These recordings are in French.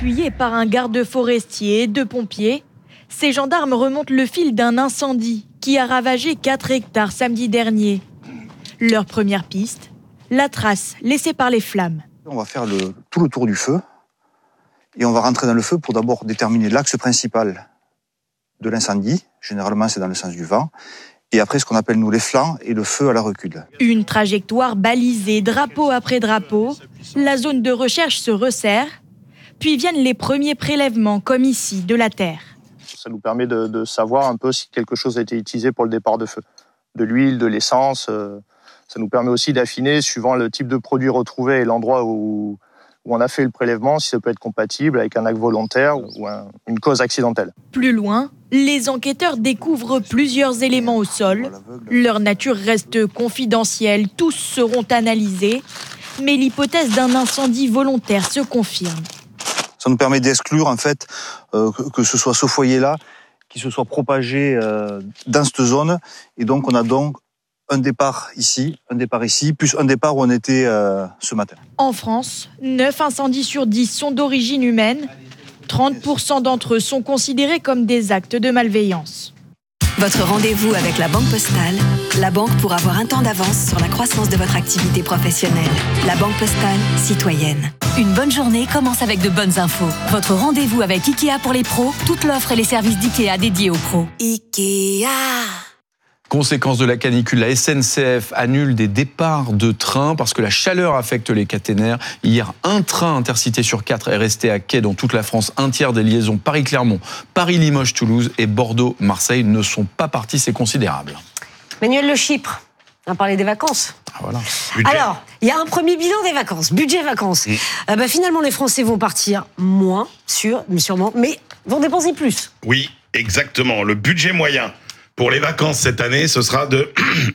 Appuyés par un garde forestier et 2 pompiers, ces gendarmes remontent le fil d'un incendie qui a ravagé 4 hectares samedi dernier. Leur première piste, la trace laissée par les flammes. On va faire tout le tour du feu et on va rentrer dans le feu pour d'abord déterminer l'axe principal de l'incendie. Généralement, c'est dans le sens du vent. Et après, ce qu'on appelle, nous, les flancs et le feu à la recule. Une trajectoire balisée, drapeau après drapeau. La zone de recherche se resserre. Puis viennent les premiers prélèvements, comme ici, de la terre. Ça nous permet de savoir un peu si quelque chose a été utilisé pour le départ de feu. De l'huile, de l'essence. Ça nous permet aussi d'affiner, suivant le type de produit retrouvé et l'endroit où on a fait le prélèvement, si ça peut être compatible avec un acte volontaire ou une cause accidentelle. Plus loin, les enquêteurs découvrent plusieurs éléments au sol. Leur nature reste confidentielle, tous seront analysés. Mais l'hypothèse d'un incendie volontaire se confirme. Ça nous permet d'exclure, en fait, que ce soit ce foyer-là qui se soit propagé dans cette zone. Et donc, on a donc un départ ici, plus un départ où on était ce matin. En France, 9 incendies sur 10 sont d'origine humaine. 30% d'entre eux sont considérés comme des actes de malveillance. Votre rendez-vous avec la Banque Postale, la banque pour avoir un temps d'avance sur la croissance de votre activité professionnelle. La Banque Postale, citoyenne. Une bonne journée commence avec de bonnes infos. Votre rendez-vous avec IKEA pour les pros, toute l'offre et les services d'IKEA dédiés aux pros. IKEA. Conséquence de la canicule, la SNCF annule des départs de train parce que la chaleur affecte les caténaires. Hier, un train intercité sur 4 est resté à quai dans toute la France. Un tiers des liaisons Paris-Clermont, Paris-Limoges-Toulouse et Bordeaux-Marseille ne sont pas partis. C'est considérable. Manuel Le Chypre, on a parlé des vacances. Ah, voilà. Alors, il y a un premier bilan des vacances, budget vacances. Finalement, les Français vont partir moins, sûrement, mais vont dépenser plus. Oui, exactement. Le budget moyen pour les vacances cette année, ce sera de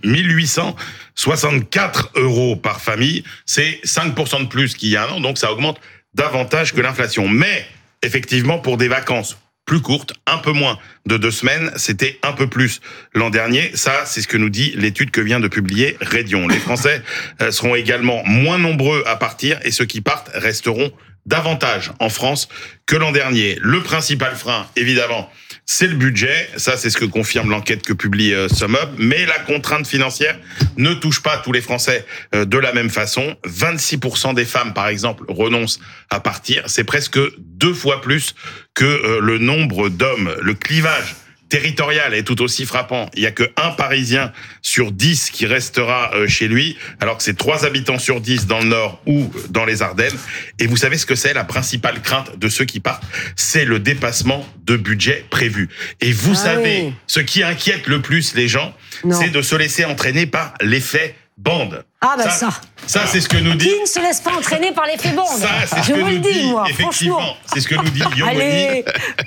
1864 € par famille. C'est 5% de plus qu'il y a un an, donc ça augmente davantage que l'inflation. Mais, effectivement, pour des vacances plus courtes, un peu moins de 2 semaines, c'était un peu plus l'an dernier. Ça, c'est ce que nous dit l'étude que vient de publier Redion. Les Français seront également moins nombreux à partir et ceux qui partent resteront davantage en France que l'an dernier. Le principal frein, évidemment, c'est le budget. Ça, c'est ce que confirme l'enquête que publie SumUp. Mais la contrainte financière ne touche pas tous les Français de la même façon. 26% des femmes, par exemple, renoncent à partir. C'est presque 2 fois plus que le nombre d'hommes. Le clivage territorial est tout aussi frappant. Il y a que 1 Parisien sur 10 qui restera chez lui, alors que c'est 3 habitants sur 10 dans le Nord ou dans les Ardennes. Et vous savez ce que c'est la principale crainte de ceux qui partent? C'est le dépassement de budget prévu. Et vous savez, ce qui inquiète le plus les gens, c'est de se laisser entraîner par l'effet bande. Ah bah ça c'est ce que nous dit. Qui ne se laisse pas entraîner par l'effet bande? Ça, c'est ce que nous dit, moi, effectivement. C'est ce que nous dit Yomoni. Allez,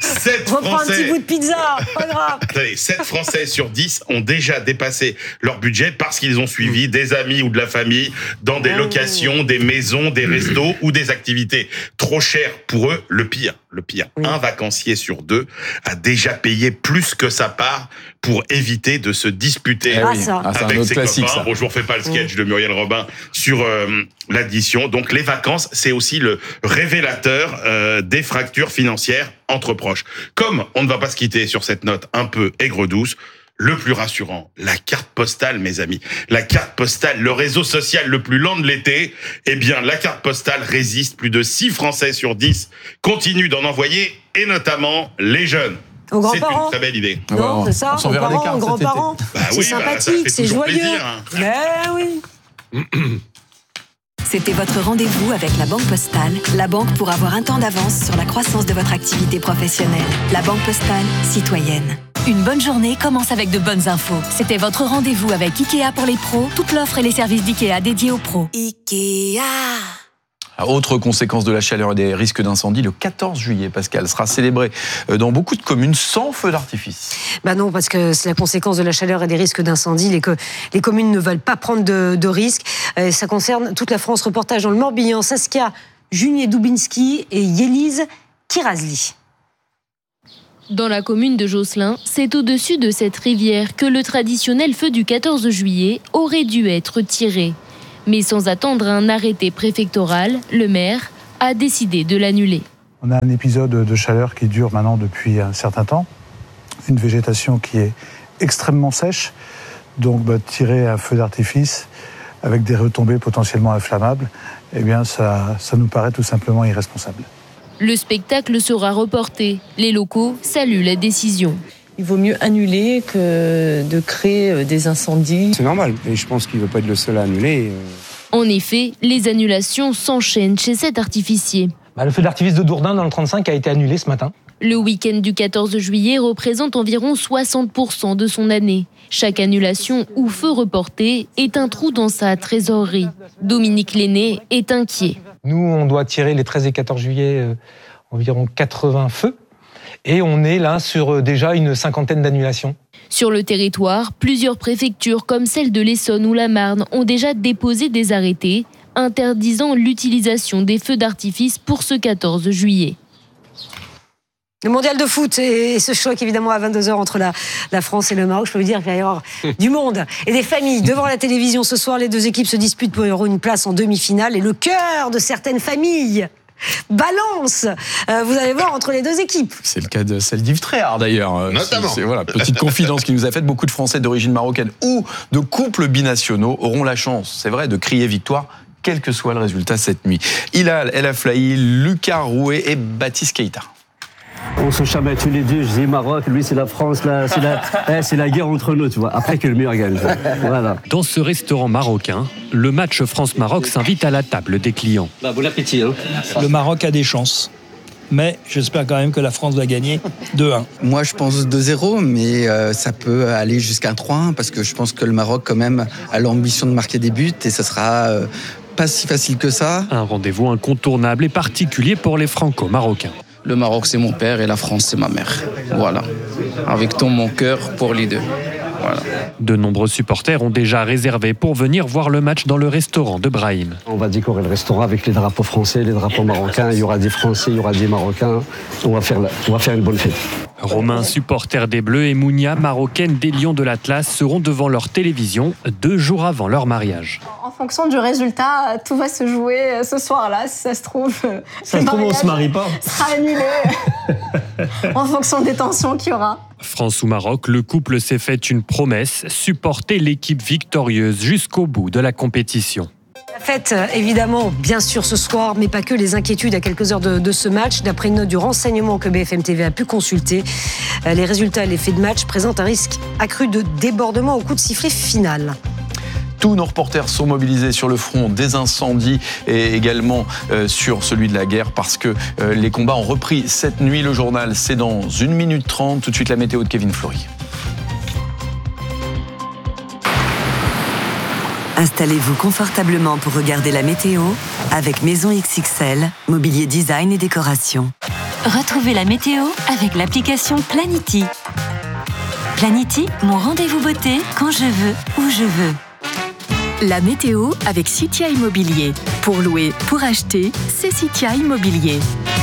7 reprends Français, un petit bout de pizza, pas grave. Attendez, 7 Français sur 10 ont déjà dépassé leur budget parce qu'ils ont suivi des amis ou de la famille dans des locations, des maisons, des restos ou des activités trop chères pour eux. Le pire, un vacancier sur 2 a déjà payé plus que sa part pour éviter de se disputer avec ses copains. Bon, je vous refais pas le sketch de Muriel Robin sur l'addition. Donc les vacances, c'est aussi le révélateur des fractures financières entre proches. Comme on ne va pas se quitter sur cette note un peu aigre-douce, le plus rassurant, la carte postale, mes amis. La carte postale, le réseau social le plus lent de l'été, eh bien, la carte postale résiste. Plus de 6 Français sur 10 continuent d'en envoyer, et notamment les jeunes. Aux C'est grands-parents. une très belle idée. Non, c'est ça, on s'enverra des cartes aux grands-parents. C'est sympathique, c'est joyeux. Mais oui. C'était votre rendez-vous avec la Banque Postale, la banque pour avoir un temps d'avance sur la croissance de votre activité professionnelle. La Banque Postale, citoyenne. Une bonne journée commence avec de bonnes infos. C'était votre rendez-vous avec IKEA pour les pros, toute l'offre et les services d'IKEA dédiés aux pros. IKEA. Autre conséquence de la chaleur et des risques d'incendie, le 14 juillet, Pascal, sera célébré dans beaucoup de communes sans feu d'artifice. Bah non, parce que c'est la conséquence de la chaleur et des risques d'incendie. Les communes ne veulent pas prendre de risques. Ça concerne toute la France. Reportage dans le Morbihan, Saskia Junier-Dubinski et Yélise Kirazli. Dans la commune de Josselin, c'est au-dessus de cette rivière que le traditionnel feu du 14 juillet aurait dû être tiré. Mais sans attendre un arrêté préfectoral, le maire a décidé de l'annuler. On a un épisode de chaleur qui dure maintenant depuis un certain temps, une végétation qui est extrêmement sèche, donc tirer un feu d'artifice avec des retombées potentiellement inflammables, eh bien ça nous paraît tout simplement irresponsable. Le spectacle sera reporté. Les locaux saluent la décision. Il vaut mieux annuler que de créer des incendies. C'est normal, et je pense qu'il ne veut pas être le seul à annuler. En effet, les annulations s'enchaînent chez cet artificier. Le feu d'artifice de Dourdin dans le 35 a été annulé ce matin. Le week-end du 14 juillet représente environ 60% de son année. Chaque annulation ou feu reporté est un trou dans sa trésorerie. Dominique Lenné est inquiet. Nous, on doit tirer les 13 et 14 juillet environ 80 feux. Et on est là sur déjà une cinquantaine d'annulations. Sur le territoire, plusieurs préfectures comme celle de l'Essonne ou la Marne ont déjà déposé des arrêtés interdisant l'utilisation des feux d'artifice pour ce 14 juillet. Le mondial de foot et ce choc évidemment à 22h entre la France et le Maroc. Je peux vous dire qu'il va y avoir du monde et des familles devant la télévision. Ce soir, les deux équipes se disputent pour une place en demi-finale. Et le cœur de certaines familles balance, vous allez voir, entre les deux équipes. C'est le cas de celle d'Yves Tréhard d'ailleurs. Notamment. Voilà, petite confidence qui nous a faite. Beaucoup de Français d'origine marocaine ou de couples binationaux auront la chance, c'est vrai, de crier victoire, quel que soit le résultat cette nuit. Hilal El Aflahi, Lucas Rouet et Baptiste Keita. On se chamaille tous les deux, je dis Maroc, lui c'est la France, là, c'est la guerre entre nous, tu vois, après que le meilleur gagne. Voilà. Dans ce restaurant marocain, le match France-Maroc s'invite à la table des clients. Bon appétit. Hein. Le Maroc a des chances, mais j'espère quand même que la France va gagner 2-1. Moi je pense 2-0, mais ça peut aller jusqu'à 3-1, parce que je pense que le Maroc quand même a l'ambition de marquer des buts, et ça sera pas si facile que ça. Un rendez-vous incontournable et particulier pour les franco-marocains. Le Maroc, c'est mon père et la France, c'est ma mère. Voilà. Avec tout mon cœur pour les deux. Voilà. De nombreux supporters ont déjà réservé pour venir voir le match dans le restaurant de Brahim. On va décorer le restaurant avec les drapeaux français, les drapeaux marocains. Il y aura des Français, il y aura des Marocains. On va faire une bonne fête. Romain, supporter des Bleus, et Mounia, marocaine des Lions de l'Atlas, seront devant leur télévision 2 jours avant leur mariage. En fonction du résultat, tout va se jouer ce soir-là. Si ça se trouve, on se marie pas. Sera annulé en fonction des tensions qu'il y aura. France ou Maroc, le couple s'est fait une promesse, supporter l'équipe victorieuse jusqu'au bout de la compétition. La fête, évidemment, bien sûr ce soir, mais pas que, les inquiétudes à quelques heures de ce match. D'après une note du renseignement que BFM TV a pu consulter, les résultats et les faits de match présentent un risque accru de débordement au coup de sifflet final. Tous nos reporters sont mobilisés sur le front des incendies et également sur celui de la guerre, parce que les combats ont repris cette nuit. Le journal, c'est dans 1 minute 30. Tout de suite, la météo de Kevin Fleury. Installez-vous confortablement pour regarder la météo avec Maison XXL, mobilier design et décoration. Retrouvez la météo avec l'application Planity. Planity, mon rendez-vous beauté quand je veux, où je veux. La météo avec Citia Immobilier. Pour louer, pour acheter, c'est Citia Immobilier.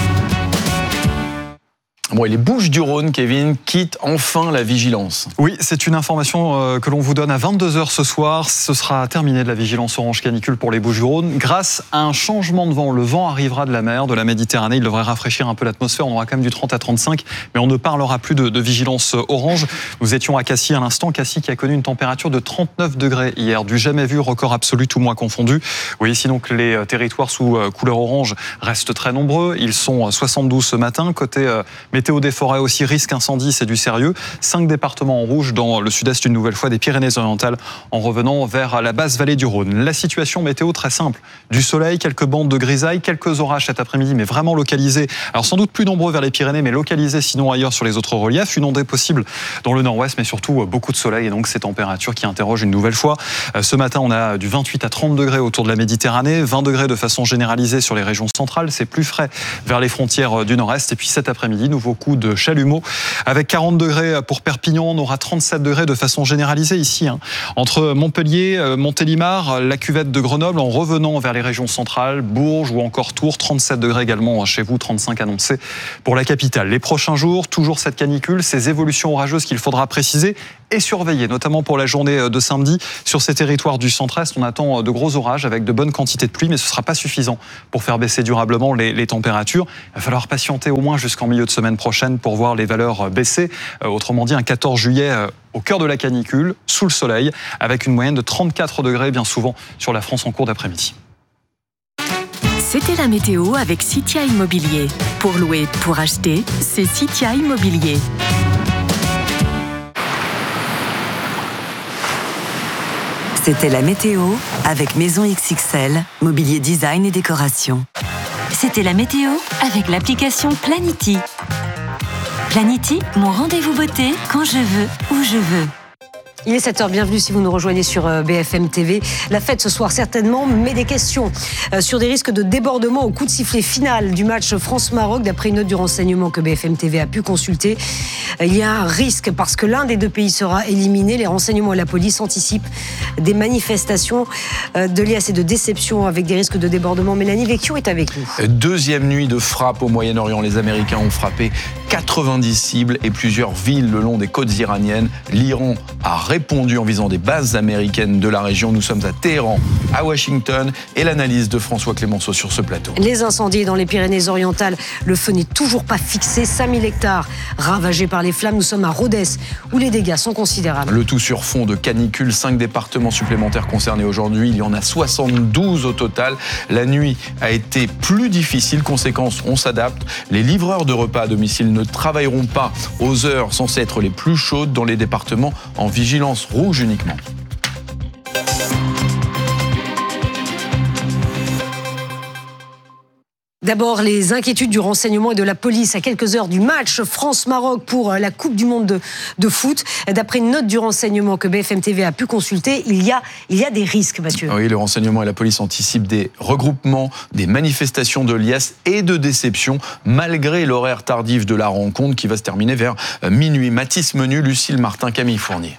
Bon, et les Bouches-du-Rhône, Kevin, quittent enfin la vigilance. Oui, c'est une information que l'on vous donne à 22h ce soir. Ce sera terminé de la vigilance orange canicule pour les Bouches-du-Rhône grâce à un changement de vent. Le vent arrivera de la mer, de la Méditerranée. Il devrait rafraîchir un peu l'atmosphère. On aura quand même du 30 à 35, mais on ne parlera plus de vigilance orange. Nous étions à Cassis à l'instant. Cassis qui a connu une température de 39 degrés hier. Du jamais vu, record absolu, tout mois confondu. Vous voyez ici donc les territoires sous couleur orange restent très nombreux. Ils sont 72 ce matin. Côté météo des forêts aussi, risque incendie, c'est du sérieux. 5 départements en rouge dans le sud-est une nouvelle fois des Pyrénées-Orientales en revenant vers la basse vallée du Rhône. La situation météo très simple. Du soleil, quelques bandes de grisaille, quelques orages cet après-midi, mais vraiment localisés. Alors sans doute plus nombreux vers les Pyrénées, mais localisés sinon ailleurs sur les autres reliefs. Une ondée possible dans le nord-ouest, mais surtout beaucoup de soleil et donc ces températures qui interrogent une nouvelle fois. Ce matin, on a du 28 à 30 degrés autour de la Méditerranée, 20 degrés de façon généralisée sur les régions centrales. C'est plus frais vers les frontières du nord-est. Et puis cet après-midi, nouveau coup de chalumeau avec 40 degrés pour Perpignan. On aura 37 degrés de façon généralisée ici. Entre Montpellier, Montélimar, la cuvette de Grenoble, en revenant vers les régions centrales, Bourges ou encore Tours, 37 degrés également chez vous, 35 annoncés pour la capitale. Les prochains jours, toujours cette canicule, ces évolutions orageuses qu'il faudra préciser est surveillé, notamment pour la journée de samedi. Sur ces territoires du centre-est, on attend de gros orages avec de bonnes quantités de pluie, mais ce ne sera pas suffisant pour faire baisser durablement les températures. Il va falloir patienter au moins jusqu'en milieu de semaine prochaine pour voir les valeurs baisser. Autrement dit, un 14 juillet au cœur de la canicule, sous le soleil, avec une moyenne de 34 degrés bien souvent sur la France en cours d'après-midi. C'était la météo avec Citia Immobilier. Pour louer, pour acheter, c'est Citia Immobilier. C'était la météo avec Maison XXL, mobilier design et décoration. C'était la météo avec l'application Planity. Planity, mon rendez-vous beauté quand je veux, où je veux. Il est 7h, bienvenue si vous nous rejoignez sur BFM TV. La fête ce soir certainement, mais des questions sur des risques de débordement au coup de sifflet final du match France-Maroc. D'après une note du renseignement que BFM TV a pu consulter, il y a un risque parce que l'un des deux pays sera éliminé. Les renseignements et la police anticipent des manifestations de liesse et de déception avec des risques de débordement. Mélanie Vecchio est avec nous. Deuxième nuit de frappe au Moyen-Orient. Les Américains ont frappé 90 cibles et plusieurs villes le long des côtes iraniennes. L'Iran a répondu en visant des bases américaines de la région. Nous sommes à Téhéran, à Washington, et l'analyse de François Clémenceau sur ce plateau. Les incendies dans les Pyrénées-Orientales, le feu n'est toujours pas fixé. 5000 hectares ravagés par les flammes. Nous sommes à Rodez, où les dégâts sont considérables. Le tout sur fond de canicule. 5 départements supplémentaires concernés aujourd'hui. Il y en a 72 au total. La nuit a été plus difficile. Conséquence, on s'adapte. Les livreurs de repas à domicile ne travailleront pas aux heures censées être les plus chaudes dans les départements en vigilance rouge uniquement. D'abord, les inquiétudes du renseignement et de la police à quelques heures du match France-Maroc pour la Coupe du Monde de foot. D'après une note du renseignement que BFM TV a pu consulter, il y a des risques, Mathieu. Oui, le renseignement et la police anticipent des regroupements, des manifestations de liesse et de déception, malgré l'horaire tardif de la rencontre qui va se terminer vers minuit. Mathis Menu, Lucille Martin, Camille Fournier.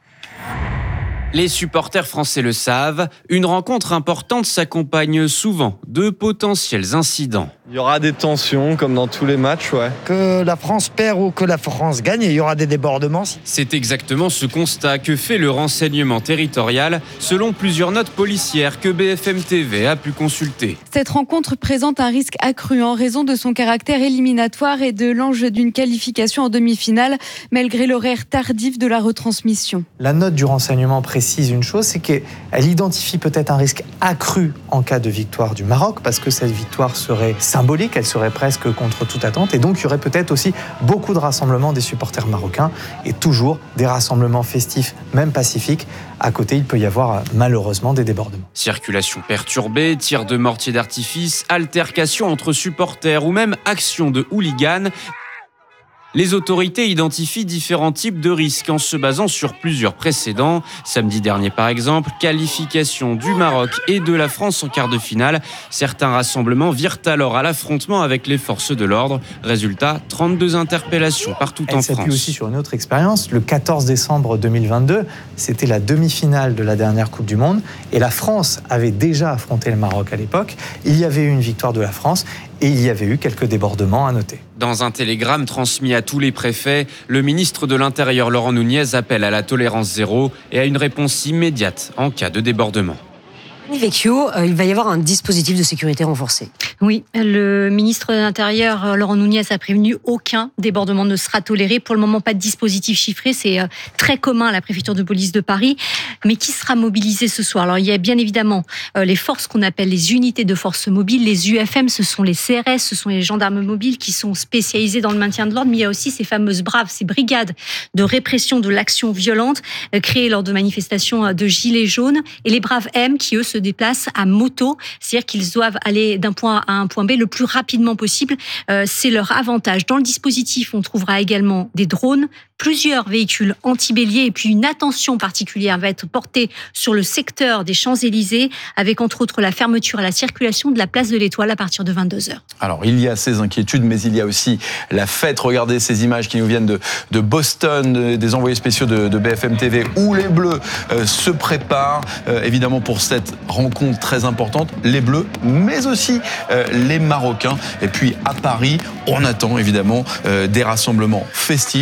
Les supporters français le savent, une rencontre importante s'accompagne souvent de potentiels incidents. Il y aura des tensions comme dans tous les matchs, ouais. Que la France perd ou que la France gagne, il y aura des débordements. C'est exactement ce constat que fait le renseignement territorial selon plusieurs notes policières que BFM TV a pu consulter. Cette rencontre présente un risque accru en raison de son caractère éliminatoire et de l'enjeu d'une qualification en demi-finale malgré l'horaire tardif de la retransmission. La note du renseignement précise une chose, c'est qu'elle identifie peut-être un risque accru en cas de victoire du Maroc parce que cette victoire serait symbolique, elle serait presque contre toute attente et donc il y aurait peut-être aussi beaucoup de rassemblements des supporters marocains et toujours des rassemblements festifs, même pacifiques. À côté, il peut y avoir malheureusement des débordements. Circulation perturbée, tirs de mortier d'artifice, altercations entre supporters ou même actions de hooligans. Les autorités identifient différents types de risques en se basant sur plusieurs précédents. Samedi dernier, par exemple, qualification du Maroc et de la France en quart de finale. Certains rassemblements virent alors à l'affrontement avec les forces de l'ordre. Résultat, 32 interpellations partout en France. Elle s'appuie aussi sur une autre expérience. Le 14 décembre 2022, c'était la demi-finale de la dernière Coupe du Monde et la France avait déjà affronté le Maroc à l'époque. Il y avait eu une victoire de la France et il y avait eu quelques débordements à noter. Dans un télégramme transmis à tous les préfets, le ministre de l'Intérieur Laurent Nunez appelle à la tolérance zéro et à une réponse immédiate en cas de débordement. Vecchio, il va y avoir un dispositif de sécurité renforcé. Oui, le ministre de l'Intérieur, Laurent Nunez, a prévenu aucun débordement ne sera toléré. Pour le moment, pas de dispositif chiffré. C'est très commun à la préfecture de police de Paris. Mais qui sera mobilisé ce soir? Alors, il y a bien évidemment les forces qu'on appelle les unités de force mobile. Les UFM, ce sont les CRS, ce sont les gendarmes mobiles qui sont spécialisés dans le maintien de l'ordre. Mais il y a aussi ces fameuses BRAV, ces brigades de répression de l'action violente créées lors de manifestations de gilets jaunes. Et les BRAV M qui, eux, se déplacent à moto, c'est-à-dire qu'ils doivent aller d'un point A à un point B le plus rapidement possible. C'est leur avantage. Dans le dispositif, on trouvera également des drones, plusieurs véhicules anti-béliers et puis une attention particulière va être portée sur le secteur des Champs-Élysées avec entre autres la fermeture à la circulation de la place de l'Étoile à partir de 22h. Alors il y a ces inquiétudes mais il y a aussi la fête. Regardez ces images qui nous viennent de Boston, des envoyés spéciaux de BFM TV où les Bleus se préparent évidemment pour cette rencontre très importante. Les Bleus mais aussi les Marocains. Et puis à Paris, on attend évidemment des rassemblements festifs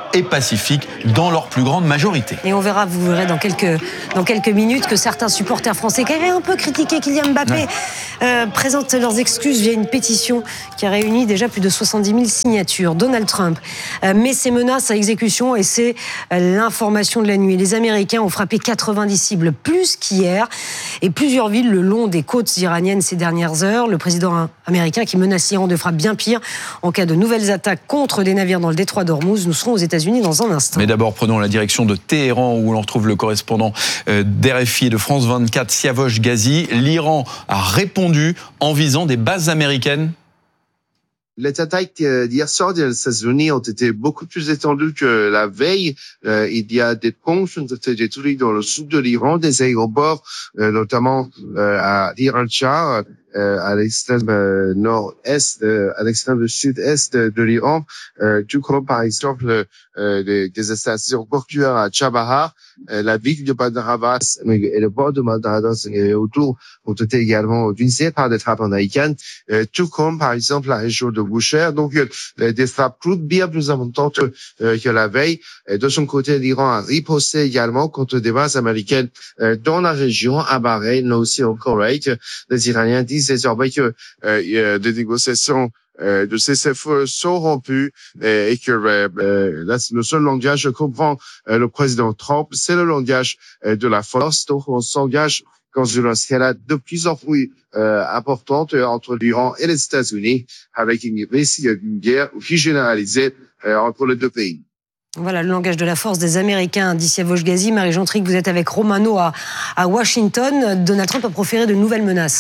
et pacifique dans leur plus grande majorité. Et on verra, vous verrez dans quelques minutes que certains supporters français qui avaient un peu critiqué Kylian Mbappé présentent leurs excuses via une pétition qui a réuni déjà plus de 70 000 signatures. Donald Trump met ses menaces à exécution et c'est l'information de la nuit. Les Américains ont frappé 90 cibles, plus qu'hier, et plusieurs villes le long des côtes iraniennes ces dernières heures. Le président américain qui menace l'Iran de frappes bien pires en cas de nouvelles attaques contre des navires dans le détroit d'Ormuz. Nous serons aux États-Unis dans un instant. Mais d'abord, prenons la direction de Téhéran où l'on retrouve le correspondant d'RFI et de France 24, Siavosh Ghazi. L'Iran a répondu en visant des bases américaines. Les attaques d'hier soir des États-Unis ont été beaucoup plus étendues que la veille. Il y a des ponts qui ont été détruits dans le sud de l'Iran, des aéroports, notamment à Iran-Shah, à l'extrême nord-est, à l'extrême sud-est de l'Iran, tout comme par exemple des stations portuaires à Chabahar, la ville de Bandar Abbas et le port de Bandar Abbas et autour ont été également visés par des frappes américaines, tout comme par exemple la région de Boucher. Donc des frappes bien plus importantes que la veille. De son côté, l'Iran a riposté également contre des bases américaines dans la région, à Bahreïn, mais aussi au Koweït. Les Iraniens disent désormais que des négociations de cessez-le-feu sont rompues et que là, le seul langage que comprend le président Trump, c'est le langage de la force. Donc on s'engage dans une escalade de plus en plus importante entre l'Iran et les États-Unis, avec une guerre qui généralisée entre les deux pays. Voilà le langage de la force des Américains, dit Siavosh Ghazi. Marie-Jean Tric, vous êtes avec Romano à Washington. Donald Trump a proféré de nouvelles menaces.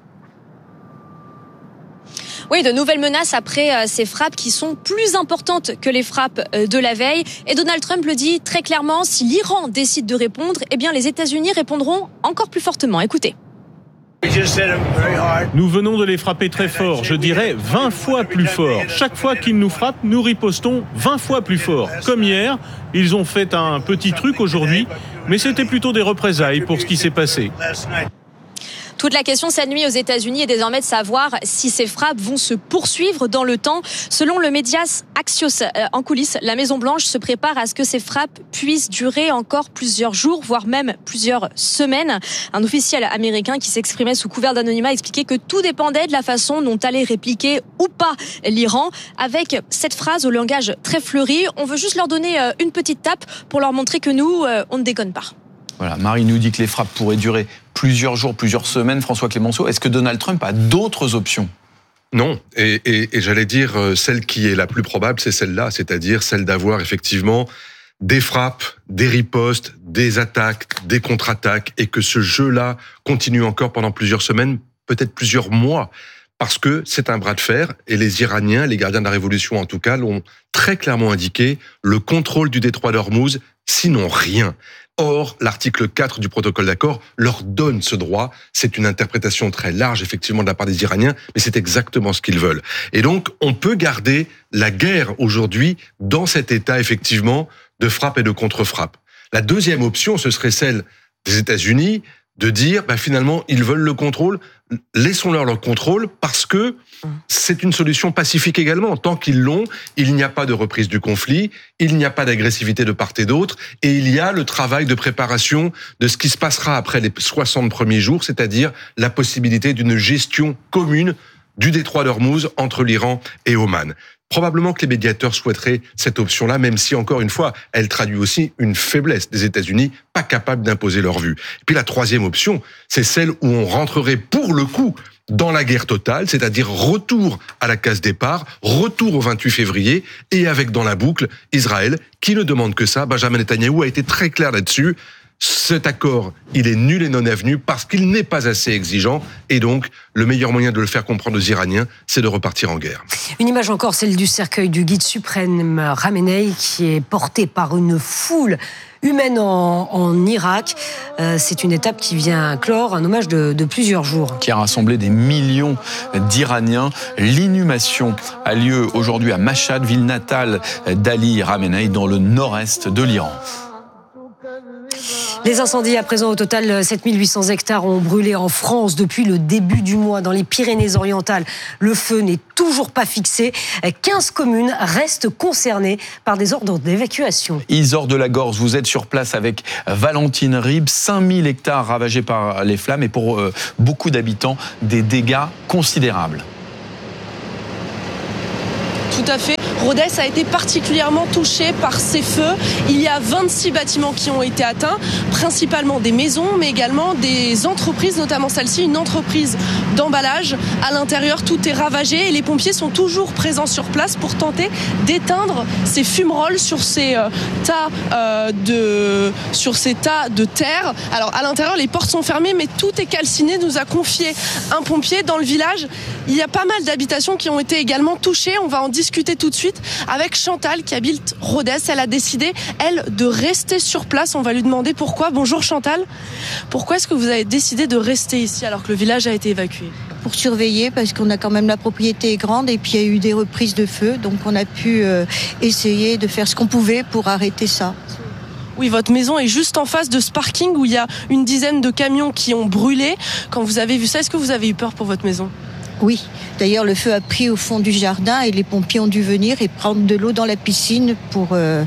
Oui, de nouvelles menaces après ces frappes qui sont plus importantes que les frappes de la veille. Et Donald Trump le dit très clairement, si l'Iran décide de répondre, eh bien les États-Unis répondront encore plus fortement. Écoutez. Nous venons de les frapper très fort, je dirais 20 fois plus fort. Chaque fois qu'ils nous frappent, nous ripostons 20 fois plus fort. Comme hier, ils ont fait un petit truc aujourd'hui, mais c'était plutôt des représailles pour ce qui s'est passé. Toute la question cette nuit aux États-Unis est désormais de savoir si ces frappes vont se poursuivre dans le temps. Selon le média Axios, en coulisses, la Maison-Blanche se prépare à ce que ces frappes puissent durer encore plusieurs jours, voire même plusieurs semaines. Un officiel américain qui s'exprimait sous couvert d'anonymat expliquait que tout dépendait de la façon dont allait répliquer ou pas l'Iran. Avec cette phrase au langage très fleuri, on veut juste leur donner une petite tape pour leur montrer que nous, on ne déconne pas. Voilà, Marie nous dit que les frappes pourraient durer plusieurs jours, plusieurs semaines. François Clémenceau, est-ce que Donald Trump a d'autres options ? Non, et j'allais dire, celle qui est la plus probable, c'est celle-là, c'est-à-dire celle d'avoir effectivement des frappes, des ripostes, des attaques, des contre-attaques, et que ce jeu-là continue encore pendant plusieurs semaines, peut-être plusieurs mois, parce que c'est un bras de fer, et les Iraniens, les gardiens de la révolution en tout cas, l'ont très clairement indiqué, le contrôle du détroit d'Ormuz, sinon rien. Or, l'article 4 du protocole d'accord leur donne ce droit. C'est une interprétation très large, effectivement, de la part des Iraniens, mais c'est exactement ce qu'ils veulent. Et donc, on peut garder la guerre aujourd'hui dans cet état, effectivement, de frappe et de contre-frappe. La deuxième option, ce serait celle des États-Unis, de dire, finalement, ils veulent le contrôle, laissons-leur le contrôle, parce que c'est une solution pacifique également. Tant qu'ils l'ont, il n'y a pas de reprise du conflit, il n'y a pas d'agressivité de part et d'autre, et il y a le travail de préparation de ce qui se passera après les 60 premiers jours, c'est-à-dire la possibilité d'une gestion commune du détroit d'Ormuz entre l'Iran et Oman. Probablement que les médiateurs souhaiteraient cette option-là, même si, encore une fois, elle traduit aussi une faiblesse des États-Unis, pas capables d'imposer leur vue. Et puis la troisième option, c'est celle où on rentrerait pour le coup dans la guerre totale, c'est-à-dire retour à la case départ, retour au 28 février, et avec dans la boucle Israël, qui ne demande que ça. Benjamin Netanyahou a été très clair là-dessus. Cet accord, il est nul et non avenu parce qu'il n'est pas assez exigeant. Et donc, le meilleur moyen de le faire comprendre aux Iraniens, c'est de repartir en guerre. Une image encore, celle du cercueil du guide suprême Khamenei, qui est porté par une foule humaine en Irak. C'est une étape qui vient clore un hommage de plusieurs jours. Qui a rassemblé des millions d'Iraniens. L'inhumation a lieu aujourd'hui à Mashhad, ville natale d'Ali Khamenei, dans le nord-est de l'Iran. Les incendies à présent, au total 7800 hectares ont brûlé en France depuis le début du mois. Dans les Pyrénées-Orientales, le feu n'est toujours pas fixé. 15 communes restent concernées par des ordres d'évacuation. Isor de la Gorse, vous êtes sur place avec Valentine Ribes. 5000 hectares ravagés par les flammes et pour beaucoup d'habitants, des dégâts considérables. Tout à fait. Rodez a été particulièrement touché par ces feux. Il y a 26 bâtiments qui ont été atteints, principalement des maisons, mais également des entreprises, notamment celle-ci, une entreprise d'emballage. À l'intérieur, tout est ravagé et les pompiers sont toujours présents sur place pour tenter d'éteindre ces fumerolles sur ces tas de terre. Alors à l'intérieur, les portes sont fermées, mais tout est calciné, nous a confié un pompier. Dans le village, il y a pas mal d'habitations qui ont été également touchées. On va en discuter tout de suite avec Chantal qui habite Rodez. Elle a décidé, elle, de rester sur place. On va lui demander pourquoi. Bonjour Chantal. Pourquoi est-ce que vous avez décidé de rester ici alors que le village a été évacué ? Pour surveiller, parce qu'on a quand même la propriété est grande et puis il y a eu des reprises de feu. Donc on a pu essayer de faire ce qu'on pouvait pour arrêter ça. Oui, votre maison est juste en face de ce parking où il y a une dizaine de camions qui ont brûlé. Quand vous avez vu ça, est-ce que vous avez eu peur pour votre maison ? Oui, d'ailleurs le feu a pris au fond du jardin et les pompiers ont dû venir et prendre de l'eau dans la piscine pour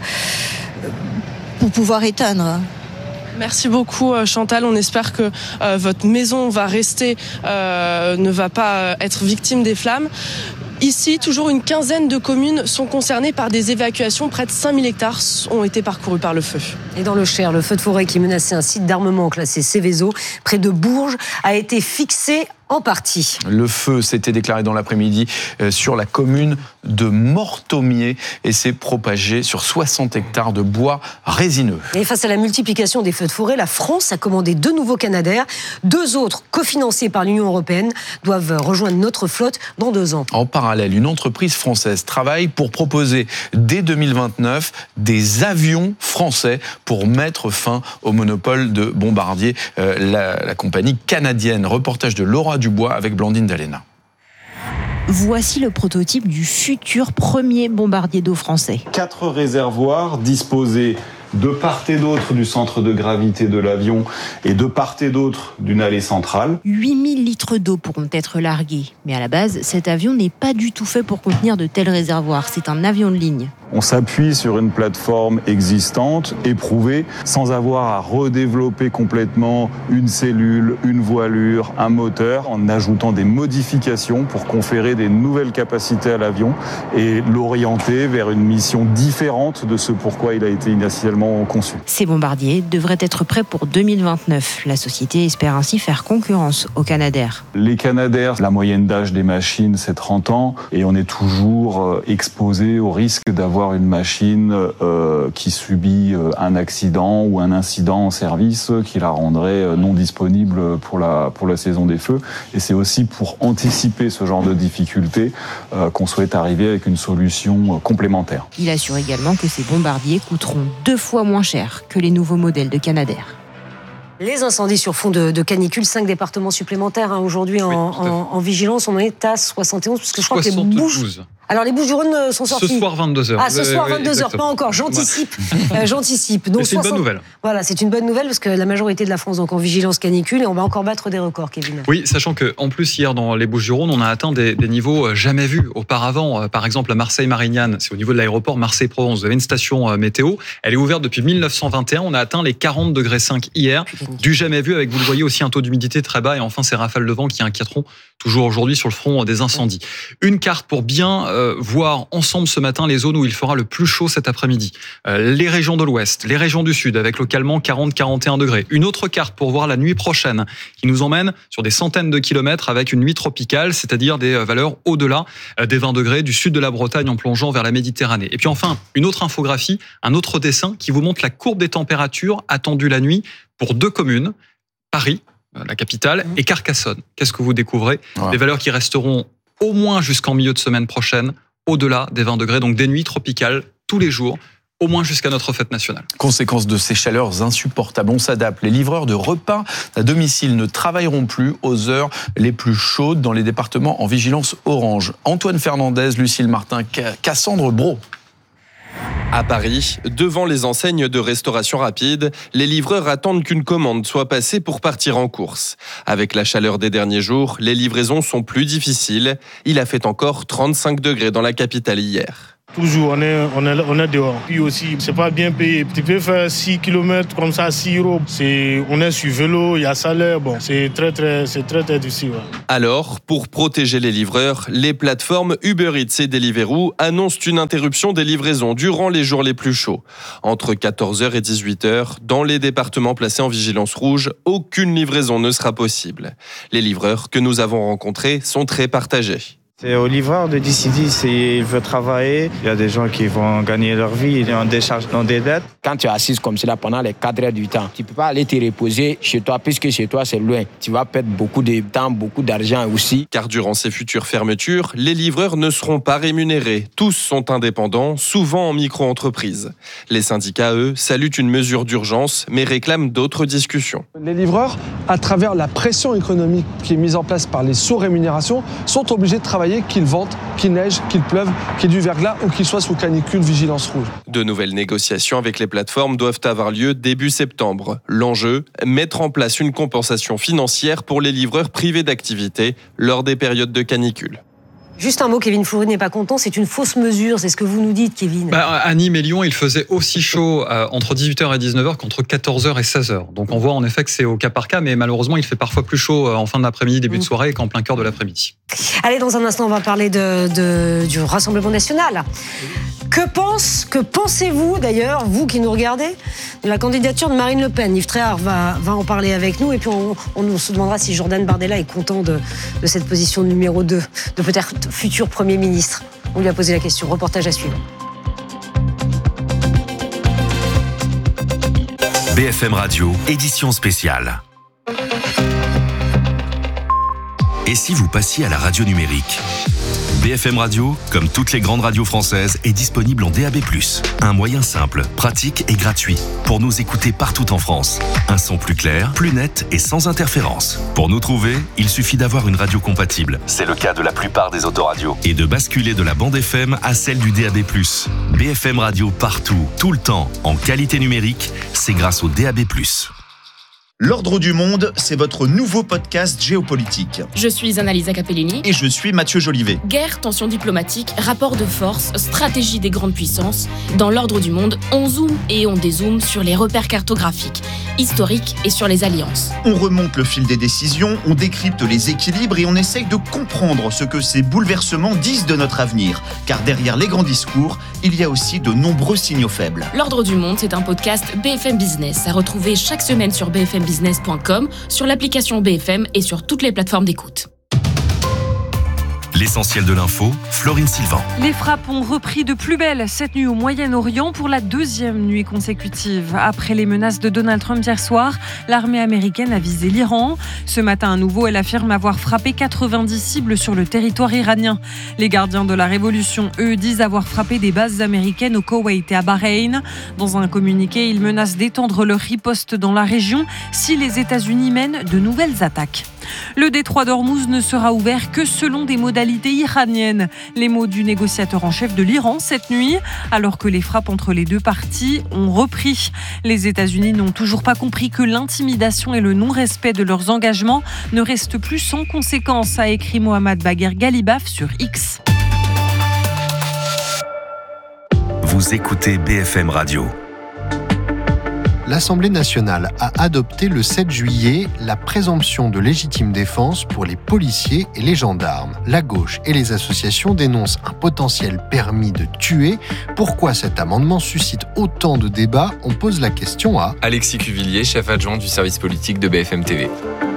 pouvoir éteindre. Merci beaucoup Chantal, on espère que votre maison va rester, ne va pas être victime des flammes. Ici, toujours une quinzaine de communes sont concernées par des évacuations. Près de 5000 hectares ont été parcourus par le feu. Et dans le Cher, le feu de forêt qui menaçait un site d'armement classé Céveso, près de Bourges, a été fixé en partie. Le feu s'était déclaré dans l'après-midi sur la commune de Mortomier et s'est propagé sur 60 hectares de bois résineux. Et face à la multiplication des feux de forêt, la France a commandé 2 nouveaux Canadair. 2 autres, cofinancés par l'Union européenne, doivent rejoindre notre flotte dans 2 ans. En parallèle, une entreprise française travaille pour proposer dès 2029 des avions français pour mettre fin au monopole de Bombardier, la compagnie canadienne. Reportage de Laura Dubois avec Blandine Dalena. Voici le prototype du futur premier bombardier d'eau français. 4 réservoirs disposés de part et d'autre du centre de gravité de l'avion et de part et d'autre d'une allée centrale. 8000 litres d'eau pourront être largués. Mais à la base, cet avion n'est pas du tout fait pour contenir de tels réservoirs. C'est un avion de ligne. On s'appuie sur une plateforme existante, éprouvée, sans avoir à redévelopper complètement une cellule, une voilure, un moteur, en ajoutant des modifications pour conférer des nouvelles capacités à l'avion et l'orienter vers une mission différente de ce pourquoi il a été initialement conçu. Ces bombardiers devraient être prêts pour 2029. La société espère ainsi faire concurrence aux Canadair. Les Canadair, la moyenne d'âge des machines, c'est 30 ans et on est toujours exposé au risque d'avoir une machine qui subit un accident ou un incident en service qui la rendrait non disponible pour la saison des feux. Et c'est aussi pour anticiper ce genre de difficultés qu'on souhaite arriver avec une solution complémentaire. Il assure également que ces bombardiers coûteront 2 fois moins cher que les nouveaux modèles de Canadair. Les incendies sur fond de canicule, 5 départements supplémentaires aujourd'hui en vigilance. On en est à 71, parce que je crois que les Bouches... Alors les Bouches-du-Rhône sont sortis. Ce soir 22h. Ah, ce soir 22h, pas encore. J'anticipe. J'anticipe. Donc c'est une bonne nouvelle. Voilà, c'est une bonne nouvelle parce que la majorité de la France donc en vigilance canicule et on va encore battre des records, Kevin. Oui, sachant que en plus hier dans les Bouches-du-Rhône, on a atteint des niveaux jamais vus auparavant. Par exemple, à Marseille-Marignane, c'est au niveau de l'aéroport Marseille-Provence. Vous avez une station météo. Elle est ouverte depuis 1921. On a atteint les 40 degrés 5 hier. Du jamais vu avec, vous le voyez, aussi un taux d'humidité très bas et enfin ces rafales de vent qui inquiéteront toujours aujourd'hui sur le front des incendies. Une carte pour bien voir ensemble ce matin les zones où il fera le plus chaud cet après-midi. Les régions de l'ouest, les régions du sud avec localement 40-41 degrés. Une autre carte pour voir la nuit prochaine qui nous emmène sur des centaines de kilomètres avec une nuit tropicale, c'est-à-dire des valeurs au-delà des 20 degrés du sud de la Bretagne en plongeant vers la Méditerranée. Et puis enfin, une autre infographie, un autre dessin qui vous montre la courbe des températures attendues la nuit pour 2 communes, Paris, la capitale, et Carcassonne. Qu'est-ce que vous découvrez ? Des valeurs qui resteront au moins jusqu'en milieu de semaine prochaine, au-delà des 20 degrés, donc des nuits tropicales tous les jours, au moins jusqu'à notre fête nationale. Conséquence de ces chaleurs insupportables, on s'adapte. Les livreurs de repas à domicile ne travailleront plus aux heures les plus chaudes dans les départements en vigilance orange. Antoine Fernandez, Lucille Martin, Cassandre Brault. À Paris, devant les enseignes de restauration rapide, les livreurs attendent qu'une commande soit passée pour partir en course. Avec la chaleur des derniers jours, les livraisons sont plus difficiles. Il a fait encore 35 degrés dans la capitale hier. Toujours, on est dehors. Puis aussi, c'est pas bien payé. Tu peux faire 6 km comme ça, 6 €. On est sur vélo, il y a salaire. Bon, c'est très difficile. Ouais. Alors, pour protéger les livreurs, les plateformes Uber Eats et Deliveroo annoncent une interruption des livraisons durant les jours les plus chauds. Entre 14h et 18h, dans les départements placés en vigilance rouge, aucune livraison ne sera possible. Les livreurs que nous avons rencontrés sont très partagés. C'est au livreur de décider s'il veut travailler. Il y a des gens qui vont gagner leur vie, ils ont des charges dans des dettes. Quand tu es assise comme cela pendant les 4 heures du temps, tu ne peux pas aller te reposer chez toi puisque chez toi c'est loin. Tu vas perdre beaucoup de temps, beaucoup d'argent aussi. Car durant ces futures fermetures, les livreurs ne seront pas rémunérés. Tous sont indépendants, souvent en micro-entreprise. Les syndicats, eux, saluent une mesure d'urgence, mais réclament d'autres discussions. Les livreurs, à travers la pression économique qui est mise en place par les sous-rémunérations, sont obligés de travailler, qu'il vente, qu'il neige, qu'il pleuve, qu'il y ait du verglas ou qu'il soit sous canicule vigilance rouge. De nouvelles négociations avec les plateformes doivent avoir lieu début septembre. L'enjeu, mettre en place une compensation financière pour les livreurs privés d'activité lors des périodes de canicule. Juste un mot, Kevin Foury n'est pas content, c'est une fausse mesure, c'est ce que vous nous dites, Kevin. À Nîmes et Lyon, il faisait aussi chaud entre 18h et 19h qu'entre 14h et 16h. Donc on voit en effet que c'est au cas par cas, mais malheureusement, il fait parfois plus chaud en fin d'après-midi, début de soirée, qu'en plein cœur de l'après-midi. Allez, dans un instant, on va parler du Rassemblement national. Que pensez-vous d'ailleurs, vous qui nous regardez, de la candidature de Marine Le Pen? Yves Tréhard va en parler avec nous et puis on se demandera si Jordan Bardella est content de cette position numéro 2, de peut-être futur Premier ministre. On lui a posé la question. Reportage à suivre. BFM Radio, édition spéciale. Et si vous passiez à la radio numérique ? BFM Radio, comme toutes les grandes radios françaises, est disponible en DAB+. Un moyen simple, pratique et gratuit pour nous écouter partout en France. Un son plus clair, plus net et sans interférence. Pour nous trouver, il suffit d'avoir une radio compatible. C'est le cas de la plupart des autoradios. Et de basculer de la bande FM à celle du DAB+. BFM Radio partout, tout le temps, en qualité numérique, c'est grâce au DAB+. L'Ordre du Monde, c'est votre nouveau podcast géopolitique. Je suis Annalisa Capellini. Et je suis Mathieu Jolivet. Guerre, tensions diplomatiques, rapports de force, stratégie des grandes puissances. Dans l'Ordre du Monde, on zoome et on dézoome sur les repères cartographiques, historiques et sur les alliances. On remonte le fil des décisions, on décrypte les équilibres et on essaye de comprendre ce que ces bouleversements disent de notre avenir. Car derrière les grands discours, il y a aussi de nombreux signaux faibles. L'Ordre du Monde, c'est un podcast BFM Business à retrouver chaque semaine sur bfmbusiness.com, sur l'application BFM et sur toutes les plateformes d'écoute. L'essentiel de l'info, Florine Sylvain. Les frappes ont repris de plus belle cette nuit au Moyen-Orient pour la deuxième nuit consécutive. Après les menaces de Donald Trump hier soir, l'armée américaine a visé l'Iran. Ce matin à nouveau, elle affirme avoir frappé 90 cibles sur le territoire iranien. Les gardiens de la révolution, eux, disent avoir frappé des bases américaines au Koweït et à Bahreïn. Dans un communiqué, ils menacent d'étendre leur riposte dans la région si les États-Unis mènent de nouvelles attaques. Le détroit d'Ormuz ne sera ouvert que selon des modalités iraniennes. Les mots du négociateur en chef de l'Iran cette nuit, alors que les frappes entre les deux parties ont repris. Les États-Unis n'ont toujours pas compris que l'intimidation et le non-respect de leurs engagements ne restent plus sans conséquence, a écrit Mohammad Bagher Ghalibaf sur X. Vous écoutez BFM Radio. L'Assemblée nationale a adopté le 7 juillet la présomption de légitime défense pour les policiers et les gendarmes. La gauche et les associations dénoncent un potentiel permis de tuer. Pourquoi cet amendement suscite autant de débats ? On pose la question à Alexis Cuvillier, chef adjoint du service politique de BFM TV.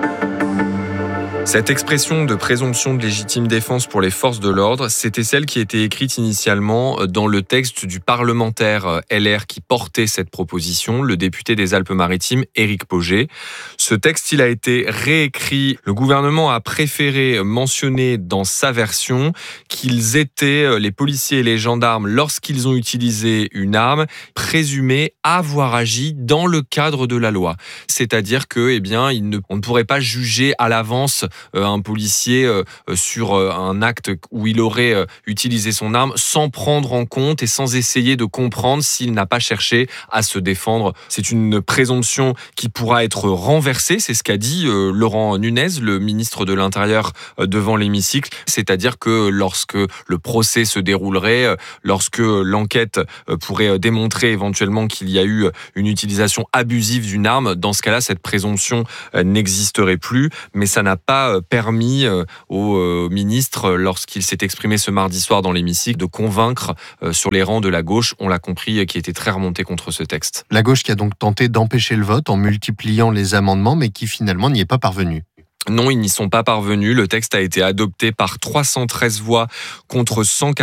Cette expression de présomption de légitime défense pour les forces de l'ordre, c'était celle qui était écrite initialement dans le texte du parlementaire LR qui portait cette proposition, le député des Alpes-Maritimes, Éric Pauget. Ce texte, il a été réécrit. Le gouvernement a préféré mentionner dans sa version qu'ils étaient, les policiers et les gendarmes, lorsqu'ils ont utilisé une arme, présumés avoir agi dans le cadre de la loi. C'est-à-dire que, on ne pourrait pas juger à l'avance un policier sur un acte où il aurait utilisé son arme sans prendre en compte et sans essayer de comprendre s'il n'a pas cherché à se défendre. C'est une présomption qui pourra être renversée, c'est ce qu'a dit Laurent Nunez, le ministre de l'Intérieur, devant l'hémicycle. C'est-à-dire que lorsque le procès se déroulerait, lorsque l'enquête pourrait démontrer éventuellement qu'il y a eu une utilisation abusive d'une arme, dans ce cas-là, cette présomption n'existerait plus. Mais ça n'a pas permis au ministre, lorsqu'il s'est exprimé ce mardi soir dans l'hémicycle, de convaincre sur les rangs de la gauche, on l'a compris, qui était très remonté contre ce texte. La gauche qui a donc tenté d'empêcher le vote en multipliant les amendements, mais qui finalement n'y est pas parvenue. Non, ils n'y sont pas parvenus. Le texte a été adopté par 313 voix contre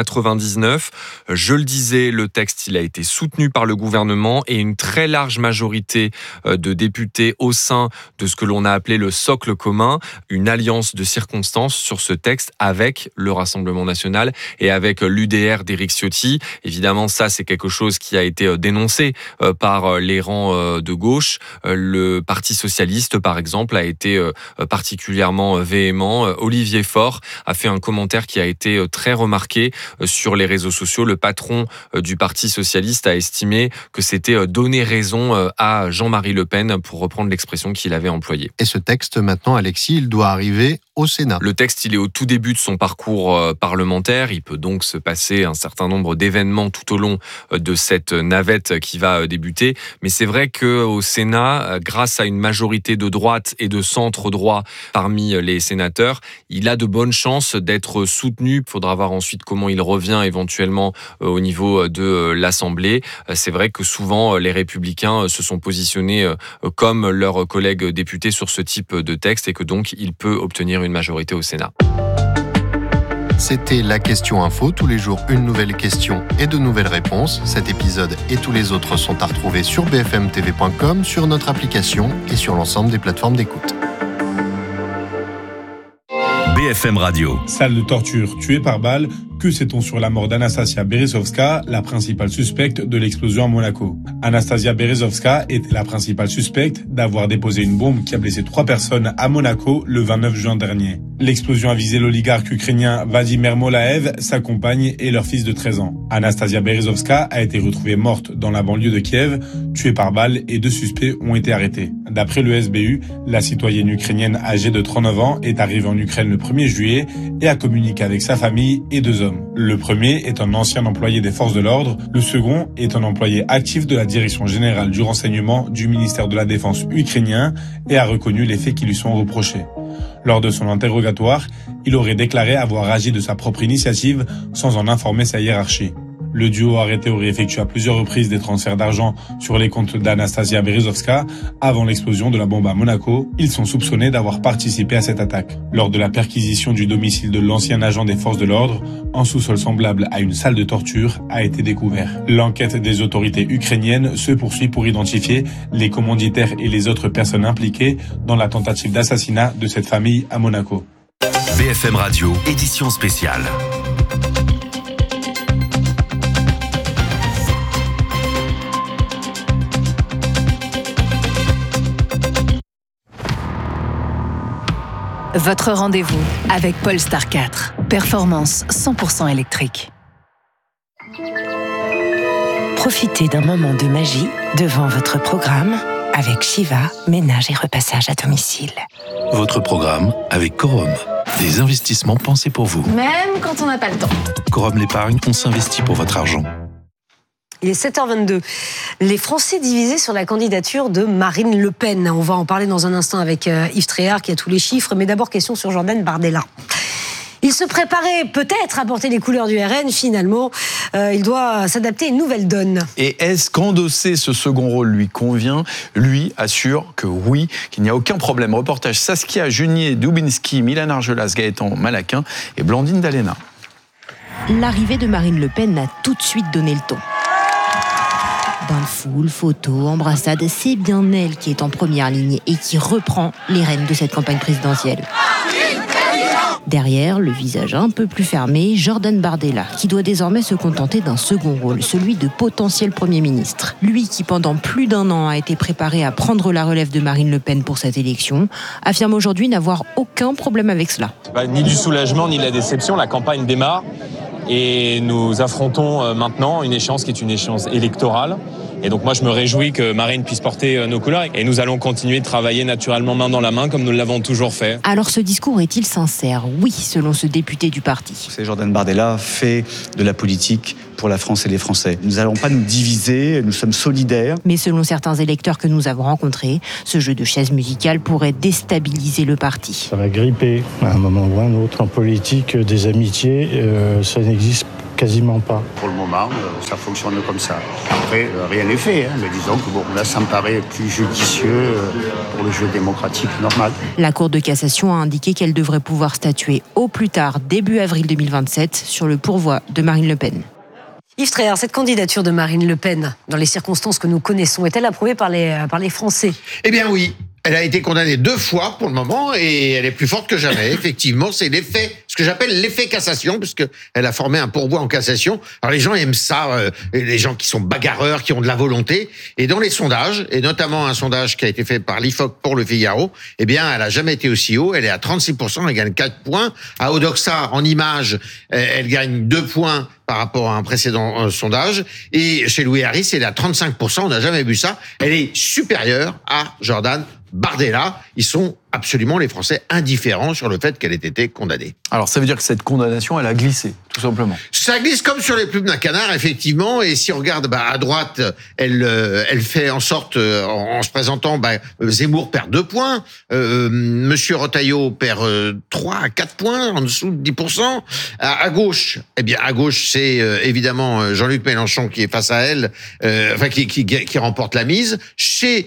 199. Je le disais, le texte il a été soutenu par le gouvernement et une très large majorité de députés au sein de ce que l'on a appelé le socle commun, une alliance de circonstances sur ce texte avec le Rassemblement national et avec l'UDR d'Éric Ciotti. Évidemment, ça, c'est quelque chose qui a été dénoncé par les rangs de gauche. Le Parti socialiste, par exemple, a été particulièrement véhément. Olivier Faure a fait un commentaire qui a été très remarqué sur les réseaux sociaux. Le patron du Parti socialiste a estimé que c'était donner raison à Jean-Marie Le Pen, pour reprendre l'expression qu'il avait employée. Et ce texte, maintenant, Alexis, il doit arriver au Sénat. Le texte, il est au tout début de son parcours parlementaire. Il peut donc se passer un certain nombre d'événements tout au long de cette navette qui va débuter. Mais c'est vrai qu'au Sénat, grâce à une majorité de droite et de centre-droit parmi les sénateurs, il a de bonnes chances d'être soutenu. Il faudra voir ensuite comment il revient éventuellement au niveau de l'Assemblée. C'est vrai que souvent, les Républicains se sont positionnés comme leurs collègues députés sur ce type de texte et que donc il peut obtenir une majorité au Sénat. C'était la question info. Tous les jours, une nouvelle question et de nouvelles réponses. Cet épisode et tous les autres sont à retrouver sur bfmtv.com, sur notre application et sur l'ensemble des plateformes d'écoute. BFM Radio. Salle de torture tuée par balle. Que sait-on sur la mort d'Anastasia Berezovska, la principale suspecte de l'explosion à Monaco? Anastasia Berezovska était la principale suspecte d'avoir déposé une bombe qui a blessé 3 personnes à Monaco le 29 juin dernier. L'explosion a visé l'oligarque ukrainien Vladimir Molaev, sa compagne et leur fils de 13 ans. Anastasia Berezovska a été retrouvée morte dans la banlieue de Kiev, tuée par balle, et 2 suspects ont été arrêtés. D'après le SBU, la citoyenne ukrainienne âgée de 39 ans est arrivée en Ukraine le 1er juillet et a communiqué avec sa famille et 2 hommes. Le premier est un ancien employé des forces de l'ordre, le second est un employé actif de la Direction générale du renseignement du ministère de la Défense ukrainien et a reconnu les faits qui lui sont reprochés. Lors de son interrogatoire, il aurait déclaré avoir agi de sa propre initiative sans en informer sa hiérarchie. Le duo arrêté aurait effectué à plusieurs reprises des transferts d'argent sur les comptes d'Anastasia Berezovska avant l'explosion de la bombe à Monaco. Ils sont soupçonnés d'avoir participé à cette attaque. Lors de la perquisition du domicile de l'ancien agent des forces de l'ordre, un sous-sol semblable à une salle de torture a été découvert. L'enquête des autorités ukrainiennes se poursuit pour identifier les commanditaires et les autres personnes impliquées dans la tentative d'assassinat de cette famille à Monaco. BFM Radio, édition spéciale. Votre rendez-vous avec Polestar 4. Performance 100% électrique. Profitez d'un moment de magie devant votre programme avec Shiva, ménage et repassage à domicile. Votre programme avec Corum. Des investissements pensés pour vous. Même quand on n'a pas le temps. Corum l'épargne, on s'investit pour votre argent. Il est 7h22. Les Français divisés sur la candidature de Marine Le Pen. On va en parler dans un instant avec Yves Tréhard qui a tous les chiffres. Mais d'abord, question sur Jordan Bardella. Il se préparait peut-être à porter les couleurs du RN. Finalement, il doit s'adapter à une nouvelle donne. Et est-ce qu'endosser ce second rôle lui convient? Lui assure que oui, qu'il n'y a aucun problème. Reportage Saskia Junier-Dubinski, Milan Argelas, Gaëtan Malaquin et Blandine Dalena. L'arrivée de Marine Le Pen a tout de suite donné le ton. Bain de foule, photos, embrassades, c'est bien elle qui est en première ligne et qui reprend les rênes de cette campagne présidentielle. Derrière, le visage un peu plus fermé, Jordan Bardella, qui doit désormais se contenter d'un second rôle, celui de potentiel Premier ministre. Lui qui, pendant plus d'1 an, a été préparé à prendre la relève de Marine Le Pen pour cette élection, affirme aujourd'hui n'avoir aucun problème avec cela. Ni du soulagement, ni de la déception, la campagne démarre et nous affrontons maintenant une échéance qui est une échéance électorale. Et donc moi je me réjouis que Marine puisse porter nos couleurs et nous allons continuer de travailler naturellement main dans la main comme nous l'avons toujours fait. Alors ce discours est-il sincère ? Oui, selon ce député du parti. Jordan Bardella fait de la politique pour la France et les Français. Nous n'allons pas nous diviser, nous sommes solidaires. Mais selon certains électeurs que nous avons rencontrés, ce jeu de chaises musicales pourrait déstabiliser le parti. Ça va gripper à un moment ou à un autre. En politique, des amitiés, ça n'existe quasiment pas. Pour le moment, ça fonctionne comme ça. Après, rien n'est fait, mais disons que là, ça me paraît plus judicieux pour le jeu démocratique normal. La Cour de cassation a indiqué qu'elle devrait pouvoir statuer au plus tard, début avril 2027, sur le pourvoi de Marine Le Pen. Yves Tréhard, cette candidature de Marine Le Pen, dans les circonstances que nous connaissons, est-elle approuvée par les Français ? Eh bien oui. Elle a été condamnée 2 fois pour le moment et elle est plus forte que jamais. Effectivement, c'est l'effet, ce que j'appelle l'effet cassation, puisque elle a formé un pourvoi en cassation. Alors les gens aiment ça, les gens qui sont bagarreurs, qui ont de la volonté. Et dans les sondages, et notamment un sondage qui a été fait par l'IFOP pour Le Figaro, eh bien, elle a jamais été aussi haut. Elle est à 36%, elle gagne 4 points. À Odoxa, en images, elle gagne 2 points par rapport à un précédent sondage. Et chez Louis Harris, elle est à 35%, on n'a jamais vu ça. Elle est supérieure à Jordan Bardella. Ils sont absolument, les Français, indifférents sur le fait qu'elle ait été condamnée. Alors ça veut dire que cette condamnation, elle a glissé, tout simplement. Ça glisse comme sur les plumes d'un canard, effectivement. Et si on regarde à droite, elle fait en sorte, en se présentant, Zemmour perd 2 points, Monsieur Retailleau perd 3 à 4 points, en dessous de 10%. À gauche, c'est évidemment Jean-Luc Mélenchon qui est face à elle, qui remporte la mise. Chez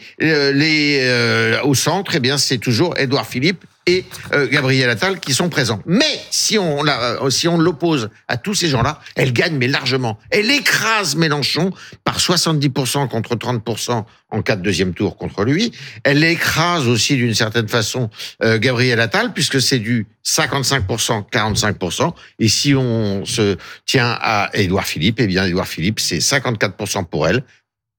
au centre, eh bien c'est toujours Édouard Philippe et Gabriel Attal qui sont présents. Mais si on l'oppose à tous ces gens-là, elle gagne mais largement. Elle écrase Mélenchon par 70% contre 30% en cas de deuxième tour contre lui. Elle écrase aussi d'une certaine façon Gabriel Attal puisque c'est du 55%, 45%. Et si on se tient à Édouard Philippe, eh bien Édouard Philippe, c'est 54% pour elle.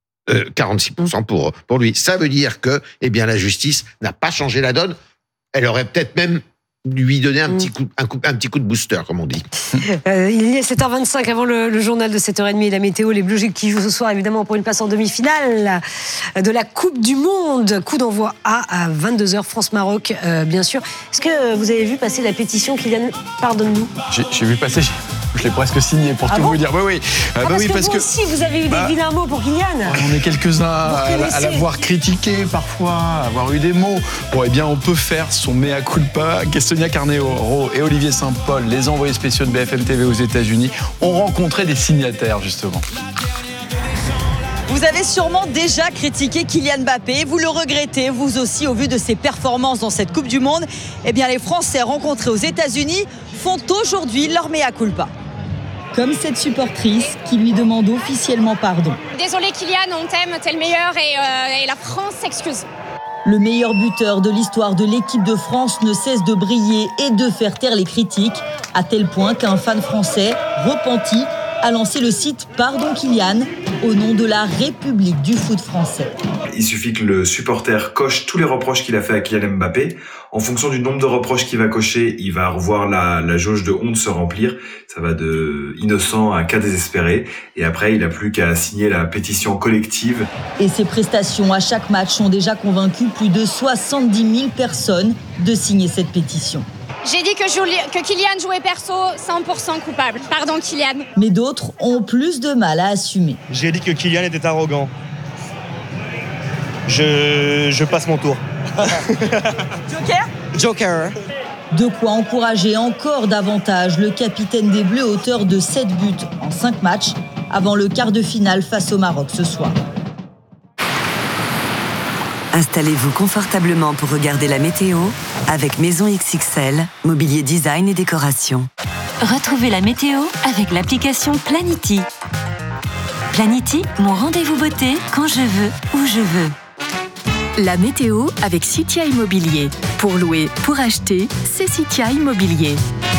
46% pour lui. Ça veut dire que, la justice n'a pas changé la donne. Elle aurait peut-être même lui donné un petit coup de booster, comme on dit. Il est 7h25 avant le journal de 7h30 et la météo. Les Bleus qui jouent ce soir, évidemment, pour une place en demi-finale de la Coupe du Monde. Coup d'envoi à 22h, France-Maroc, bien sûr. Est-ce que vous avez vu passer la pétition Kylian, pardonne-nous ? J'ai vu passer... Je l'ai presque signé pour tout vous dire. Oui. Parce que vous aussi, vous avez eu des vilains mots pour Kylian. On est quelques-uns à l'avoir critiqué parfois, à avoir eu des mots. Bon, eh bien, on peut faire son mea culpa. Sonia Carneiro et Olivier Saint-Paul, les envoyés spéciaux de BFM TV aux États-Unis, ont rencontré des signataires, justement. Vous avez sûrement déjà critiqué Kylian Mbappé, vous le regrettez, vous aussi, au vu de ses performances dans cette Coupe du Monde. Eh bien, les Français rencontrés aux États-Unis font aujourd'hui leur mea culpa. Comme cette supportrice qui lui demande officiellement pardon. Désolé Kylian, on t'aime, t'es le meilleur et la France s'excuse. Le meilleur buteur de l'histoire de l'équipe de France ne cesse de briller et de faire taire les critiques, à tel point qu'un fan français, repenti, a lancé le site Pardon Kylian au nom de la République du foot français. Il suffit que le supporter coche tous les reproches qu'il a fait à Kylian Mbappé. En fonction du nombre de reproches qu'il va cocher, il va revoir la jauge de honte se remplir. Ça va de innocent à cas désespéré. Et après, il n'a plus qu'à signer la pétition collective. Et ses prestations à chaque match ont déjà convaincu plus de 70 000 personnes de signer cette pétition. J'ai dit que Kylian jouait perso, 100% coupable. Pardon Kylian. Mais d'autres ont plus de mal à assumer. J'ai dit que Kylian était arrogant. Je passe mon tour. Joker. De quoi encourager encore davantage le capitaine des Bleus, auteur de 7 buts en 5 matchs, avant le quart de finale face au Maroc ce soir. Installez-vous confortablement pour regarder la météo avec Maison XXL, mobilier design et décoration. Retrouvez la météo avec l'application Planity. Planity, mon rendez-vous beauté quand je veux, où je veux. La météo avec Citia Immobilier. Pour louer, pour acheter, c'est Citia Immobilier.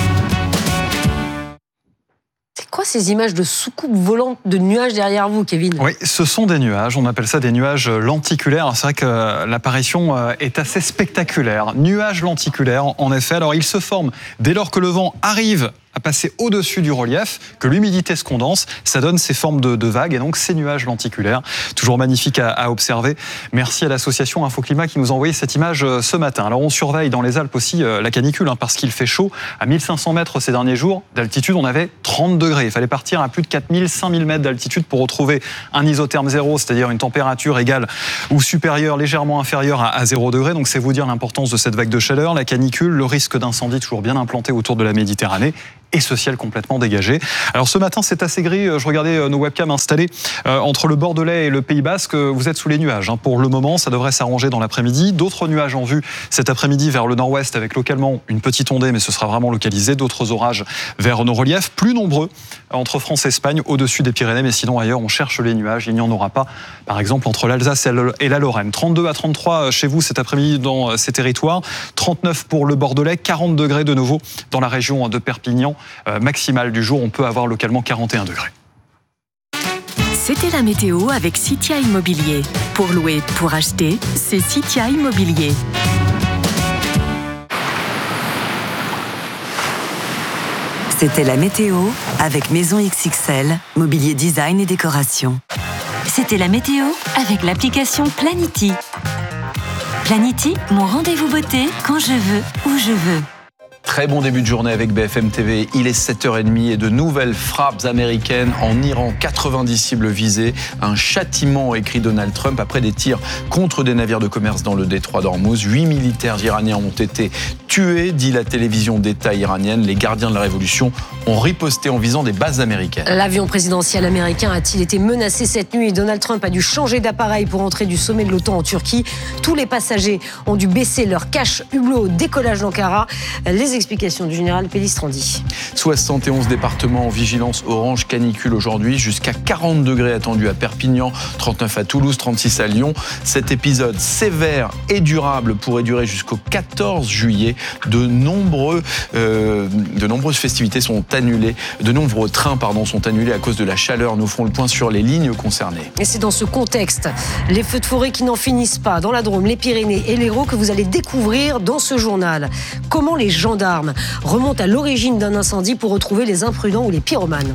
C'est quoi ces images de soucoupes volantes de nuages derrière vous, Kevin ? Oui, ce sont des nuages. On appelle ça des nuages lenticulaires. C'est vrai que l'apparition est assez spectaculaire. Nuages lenticulaires, en effet. Alors, ils se forment dès lors que le vent arrive à passer au-dessus du relief, que l'humidité se condense, ça donne ces formes de vagues et donc ces nuages lenticulaires. Toujours magnifique à observer. Merci à l'association Infoclimat qui nous a envoyé cette image ce matin. Alors on surveille dans les Alpes aussi la canicule parce qu'il fait chaud. À 1500 mètres ces derniers jours d'altitude, on avait 30 degrés. Il fallait partir à plus de 4000, 5000 mètres d'altitude pour retrouver un isotherme zéro, c'est-à-dire une température égale ou supérieure, légèrement inférieure à 0 degré. Donc c'est vous dire l'importance de cette vague de chaleur, la canicule, le risque d'incendie toujours bien implanté autour de la Méditerranée et ce ciel complètement dégagé. Alors ce matin, c'est assez gris. Je regardais nos webcams installées entre le Bordelais et le Pays Basque. Vous êtes sous les nuages. Pour le moment, ça devrait s'arranger dans l'après-midi. D'autres nuages en vue cet après-midi vers le nord-ouest avec localement une petite ondée, mais ce sera vraiment localisé. D'autres orages vers nos reliefs, plus nombreux entre France et Espagne, au-dessus des Pyrénées. Mais sinon, ailleurs, on cherche les nuages. Il n'y en aura pas, par exemple, entre l'Alsace et la Lorraine. 32 à 33 chez vous cet après-midi dans ces territoires. 39 pour le Bordelais. 40 degrés de nouveau dans la région de Perpignan. Maximale du jour, on peut avoir localement 41 degrés. C'était la météo avec Citia Immobilier. Pour louer, pour acheter, c'est Citia Immobilier. C'était la météo avec Maison XXL, mobilier design et décoration. C'était la météo avec l'application Planity. Planity, mon rendez-vous beauté quand je veux, où je veux. Très bon début de journée avec BFM TV. Il est 7h30 et de nouvelles frappes américaines en Iran. 90 cibles visées. Un châtiment, écrit Donald Trump, après des tirs contre des navires de commerce dans le détroit d'Ormuz. 8 militaires iraniens ont été tués, dit la télévision d'État iranienne. Les gardiens de la révolution ont riposté en visant des bases américaines. L'avion présidentiel américain a-t-il été menacé cette nuit ? Donald Trump a dû changer d'appareil pour entrer du sommet de l'OTAN en Turquie. Tous les passagers ont dû baisser leur cache-hublot au décollage d'Ankara. Les explications du général Pellistrandi. 71 départements en vigilance orange canicule aujourd'hui, jusqu'à 40 degrés attendus à Perpignan, 39 à Toulouse, 36 à Lyon. Cet épisode sévère et durable pourrait durer jusqu'au 14 juillet. De nombreuses festivités sont annulées, de nombreux trains sont annulés à cause de la chaleur. Nous ferons le point sur les lignes concernées. Et c'est dans ce contexte, les feux de forêt qui n'en finissent pas dans la Drôme, les Pyrénées et l'Hérault que vous allez découvrir dans ce journal. Comment les gendarmes remontent à l'origine d'un incendie pour retrouver les imprudents ou les pyromanes.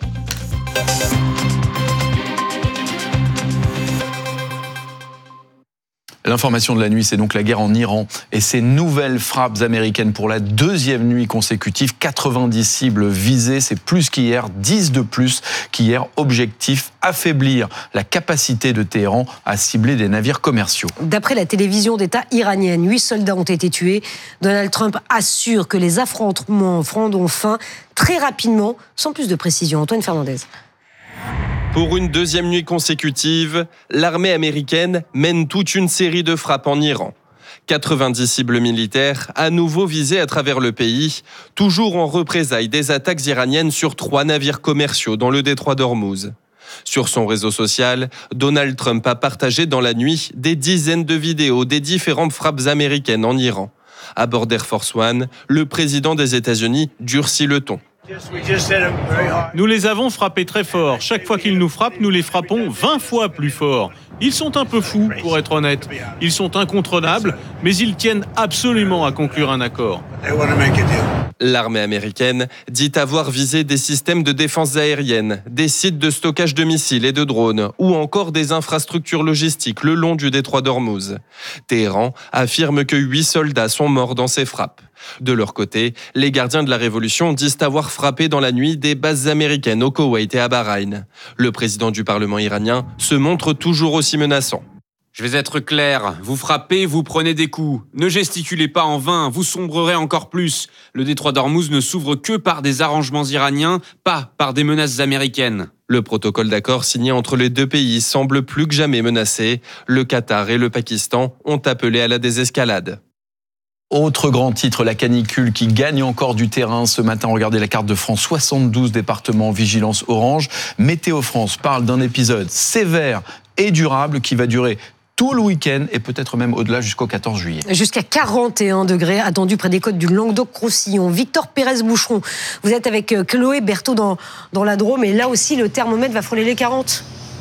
L'information de la nuit, c'est donc la guerre en Iran et ces nouvelles frappes américaines pour la deuxième nuit consécutive. 90 cibles visées, c'est plus qu'hier, 10 de plus qu'hier. Objectif, affaiblir la capacité de Téhéran à cibler des navires commerciaux. D'après la télévision d'État iranienne, 8 soldats ont été tués. Donald Trump assure que les affrontements prendront fin très rapidement, sans plus de précision. Antoine Fernandez. Pour une deuxième nuit consécutive, l'armée américaine mène toute une série de frappes en Iran. 90 cibles militaires à nouveau visées à travers le pays, toujours en représailles des attaques iraniennes sur 3 navires commerciaux dans le détroit d'Ormuz. Sur son réseau social, Donald Trump a partagé dans la nuit des dizaines de vidéos des différentes frappes américaines en Iran. À bord d'Air Force One, le président des États-Unis durcit le ton. Nous les avons frappés très fort. Chaque fois qu'ils nous frappent, nous les frappons 20 fois plus fort. Ils sont un peu fous, pour être honnête. Ils sont incontrôlables, mais ils tiennent absolument à conclure un accord. L'armée américaine dit avoir visé des systèmes de défense aérienne, des sites de stockage de missiles et de drones, ou encore des infrastructures logistiques le long du détroit d'Ormuz. Téhéran affirme que 8 soldats sont morts dans ces frappes. De leur côté, les gardiens de la Révolution disent avoir frappé dans la nuit des bases américaines au Koweït et à Bahreïn. Le président du Parlement iranien se montre toujours aussi menaçant. Je vais être clair, vous frappez, vous prenez des coups. Ne gesticulez pas en vain, vous sombrerez encore plus. Le détroit d'Ormuz ne s'ouvre que par des arrangements iraniens, pas par des menaces américaines. Le protocole d'accord signé entre les deux pays semble plus que jamais menacé. Le Qatar et le Pakistan ont appelé à la désescalade. Autre grand titre, la canicule qui gagne encore du terrain. Ce matin, regardez la carte de France, 72 départements, vigilance orange. Météo France parle d'un épisode sévère et durable qui va durer tout le week-end et peut-être même au-delà jusqu'au 14 juillet. Jusqu'à 41 degrés attendus près des côtes du Languedoc-Roussillon. Victor Pérez-Boucheron, vous êtes avec Chloé Berthaud dans la Drôme et là aussi le thermomètre va frôler les 40.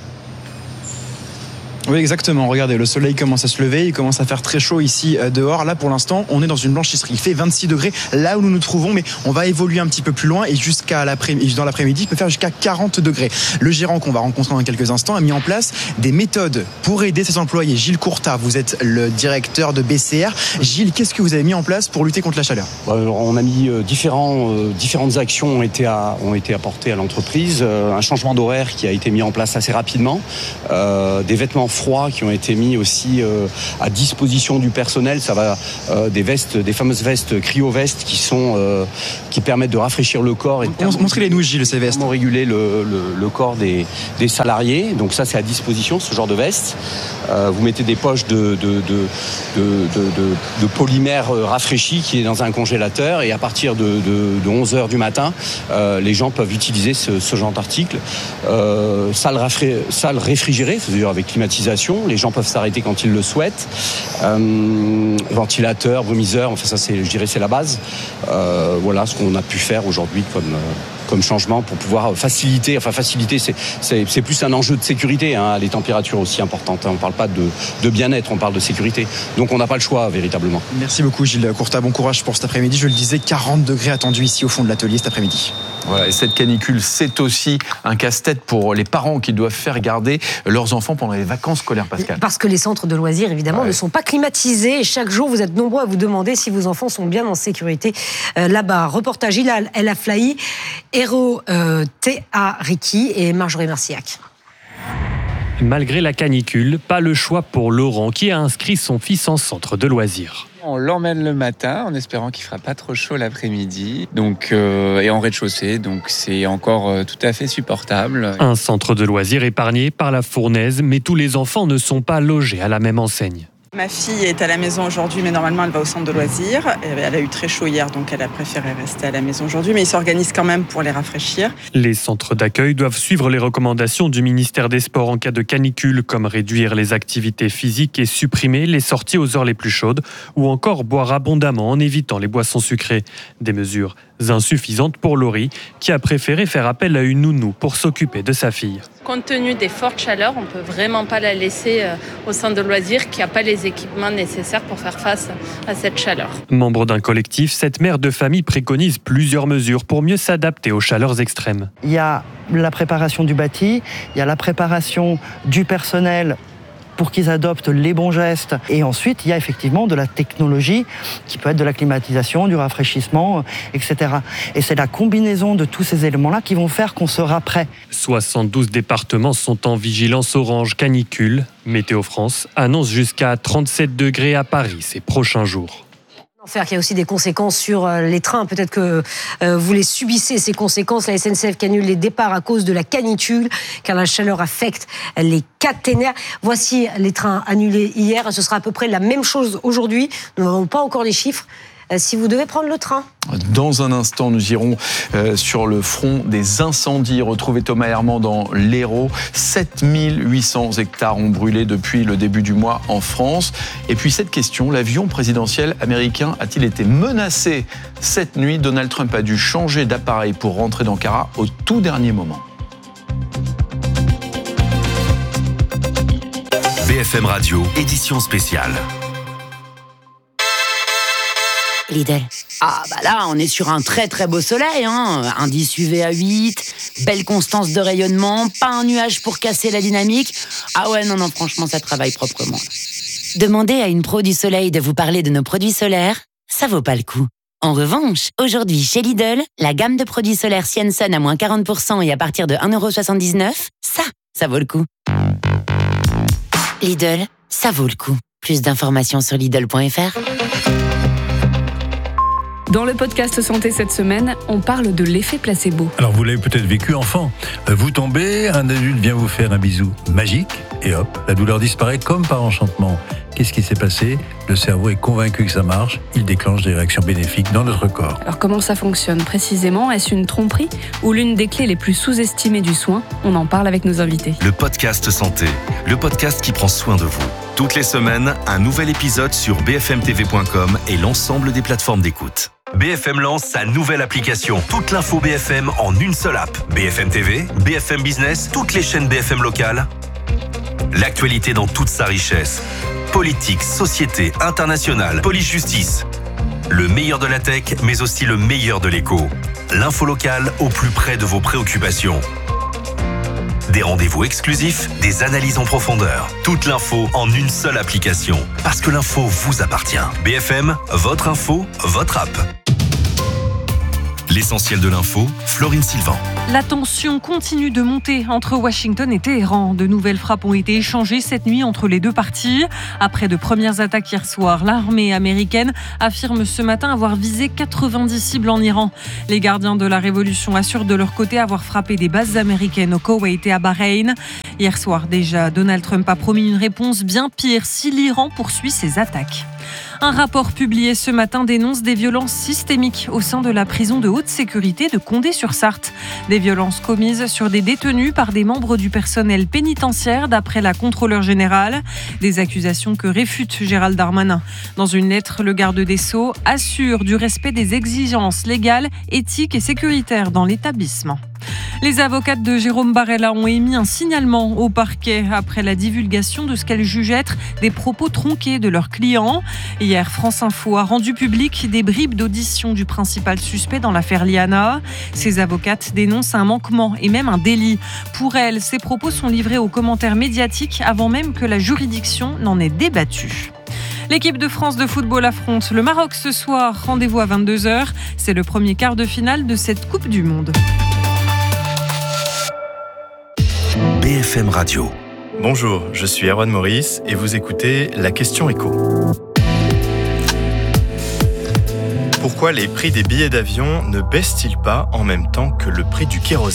Oui, exactement. Regardez, le soleil commence à se lever, il commence à faire très chaud ici dehors. Là, pour l'instant, on est dans une blanchisserie. Il fait 26 degrés là où nous nous trouvons, mais on va évoluer un petit peu plus loin et dans l'après-midi, il peut faire jusqu'à 40 degrés. Le gérant qu'on va rencontrer dans quelques instants a mis en place des méthodes pour aider ses employés. Gilles Courtat, vous êtes le directeur de BCR. Gilles, qu'est-ce que vous avez mis en place pour lutter contre la chaleur ? On a mis différentes actions ont été apportées à l'entreprise. Un changement d'horaire qui a été mis en place assez rapidement. Des vêtements froids qui ont été mis aussi à disposition du personnel. Ça va des fameuses vestes cryo-vestes qui permettent de rafraîchir le corps et montrez-les-nous, Gilles, ces vestes. Réguler le corps des salariés. Donc ça, c'est à disposition, ce genre de veste. Vous mettez des poches de polymère rafraîchi qui est dans un congélateur et à partir de 11h du matin, les gens peuvent utiliser ce genre d'article. Salle réfrigérée, c'est-à-dire avec climatisation. Les gens peuvent s'arrêter quand ils le souhaitent. Ventilateur, vomiseur, enfin ça c'est la base. Voilà ce qu'on a pu faire aujourd'hui comme changement pour pouvoir faciliter, c'est plus un enjeu de sécurité, hein, les températures aussi importantes. On ne parle pas de bien-être, on parle de sécurité. Donc on n'a pas le choix véritablement. Merci beaucoup Gilles Courtat, bon courage pour cet après-midi. Je le disais, 40 degrés attendus ici au fond de l'atelier cet après-midi. Voilà, et cette canicule, c'est aussi un casse-tête pour les parents qui doivent faire garder leurs enfants pendant les vacances scolaires, Pascal. Parce que les centres de loisirs, évidemment, ne sont pas climatisés. Et chaque jour, vous êtes nombreux à vous demander si vos enfants sont bien en sécurité là-bas. Reportage Hilal El Aflahi, Héros Théa Riki et Marjorie Marcillac. Malgré la canicule, pas le choix pour Laurent qui a inscrit son fils en centre de loisirs. On l'emmène le matin en espérant qu'il ne fera pas trop chaud l'après-midi et en rez-de-chaussée, donc c'est encore tout à fait supportable. Un centre de loisirs épargné par la fournaise, mais tous les enfants ne sont pas logés à la même enseigne. Ma fille est à la maison aujourd'hui, mais normalement elle va au centre de loisirs. Elle a eu très chaud hier, donc elle a préféré rester à la maison aujourd'hui, mais ils s'organisent quand même pour les rafraîchir. Les centres d'accueil doivent suivre les recommandations du ministère des Sports en cas de canicule, comme réduire les activités physiques et supprimer les sorties aux heures les plus chaudes, ou encore boire abondamment en évitant les boissons sucrées. Des mesures insuffisantes pour Laurie, qui a préféré faire appel à une nounou pour s'occuper de sa fille. Compte tenu des fortes chaleurs, on ne peut vraiment pas la laisser au centre de loisirs qui n'a pas les équipements nécessaires pour faire face à cette chaleur. Membre d'un collectif, cette mère de famille préconise plusieurs mesures pour mieux s'adapter aux chaleurs extrêmes. Il y a la préparation du bâti, il y a la préparation du personnel pour qu'ils adoptent les bons gestes. Et ensuite, il y a effectivement de la technologie qui peut être de la climatisation, du rafraîchissement, etc. Et c'est la combinaison de tous ces éléments-là qui vont faire qu'on sera prêt. 72 départements sont en vigilance orange canicule. Météo France annonce jusqu'à 37 degrés à Paris ces prochains jours. Qu'il y a aussi des conséquences sur les trains. Peut-être que vous les subissez, ces conséquences. La SNCF qui annule les départs à cause de la canicule, car la chaleur affecte les caténaires. Voici les trains annulés hier. Ce sera à peu près la même chose aujourd'hui. Nous n'avons pas encore les chiffres. Si vous devez prendre le train. Dans un instant, nous irons sur le front des incendies. Retrouvez Thomas Herman dans l'Hérault. 7800 hectares ont brûlé depuis le début du mois en France. Et puis cette question, l'avion présidentiel américain a-t-il été menacé cette nuit ? Donald Trump a dû changer d'appareil pour rentrer d'Ankara au tout dernier moment. BFM Radio, édition spéciale. Lidl. Ah bah là, on est sur un très très beau soleil, hein. Indice UV à 8, belle constance de rayonnement, pas un nuage pour casser la dynamique. Ah ouais, non, franchement, ça travaille proprement. Demandez à une pro du soleil de vous parler de nos produits solaires, ça vaut pas le coup. En revanche, aujourd'hui chez Lidl, la gamme de produits solaires Sienson à moins 40% et à partir de 1,79€, ça vaut le coup. Lidl, ça vaut le coup. Plus d'informations sur Lidl.fr. Dans le podcast Santé cette semaine, on parle de l'effet placebo. Alors vous l'avez peut-être vécu enfant. Vous tombez, un adulte vient vous faire un bisou magique et hop, la douleur disparaît comme par enchantement. Qu'est-ce qui s'est passé ? Le cerveau est convaincu que ça marche, il déclenche des réactions bénéfiques dans notre corps. Alors comment ça fonctionne précisément ? Est-ce une tromperie ou l'une des clés les plus sous-estimées du soin ? On en parle avec nos invités. Le podcast Santé, le podcast qui prend soin de vous. Toutes les semaines, un nouvel épisode sur bfmtv.com et l'ensemble des plateformes d'écoute. BFM lance sa nouvelle application. Toute l'info BFM en une seule app. BFM TV, BFM Business, toutes les chaînes BFM locales. L'actualité dans toute sa richesse. Politique, société, internationale, police-justice. Le meilleur de la tech, mais aussi le meilleur de l'écho. L'info locale au plus près de vos préoccupations. Des rendez-vous exclusifs, des analyses en profondeur. Toute l'info en une seule application. Parce que l'info vous appartient. BFM, votre info, votre app. L'essentiel de l'info, Florine Sylvain. La tension continue de monter entre Washington et Téhéran. De nouvelles frappes ont été échangées cette nuit entre les deux parties. Après de premières attaques hier soir, l'armée américaine affirme ce matin avoir visé 90 cibles en Iran. Les gardiens de la révolution assurent de leur côté avoir frappé des bases américaines au Koweït et à Bahreïn. Hier soir déjà, Donald Trump a promis une réponse bien pire si l'Iran poursuit ses attaques. Un rapport publié ce matin dénonce des violences systémiques au sein de la prison de haute sécurité de Condé-sur-Sarthe. Des violences commises sur des détenus par des membres du personnel pénitentiaire d'après la contrôleure générale. Des accusations que réfute Gérald Darmanin. Dans une lettre, le garde des Sceaux assure du respect des exigences légales, éthiques et sécuritaires dans l'établissement. Les avocates de Jérôme Barella ont émis un signalement au parquet après la divulgation de ce qu'elles jugent être des propos tronqués de leurs clients. Hier, France Info a rendu public des bribes d'audition du principal suspect dans l'affaire Liana. Ces avocates dénoncent un manquement et même un délit. Pour elles, ces propos sont livrés aux commentaires médiatiques avant même que la juridiction n'en ait débattu. L'équipe de France de football affronte le Maroc ce soir. Rendez-vous à 22h. C'est le premier quart de finale de cette Coupe du Monde. BFM Radio. Bonjour, je suis Erwan Maurice et vous écoutez La Question Éco. Pourquoi les prix des billets d'avion ne baissent-ils pas en même temps que le prix du kérosène ?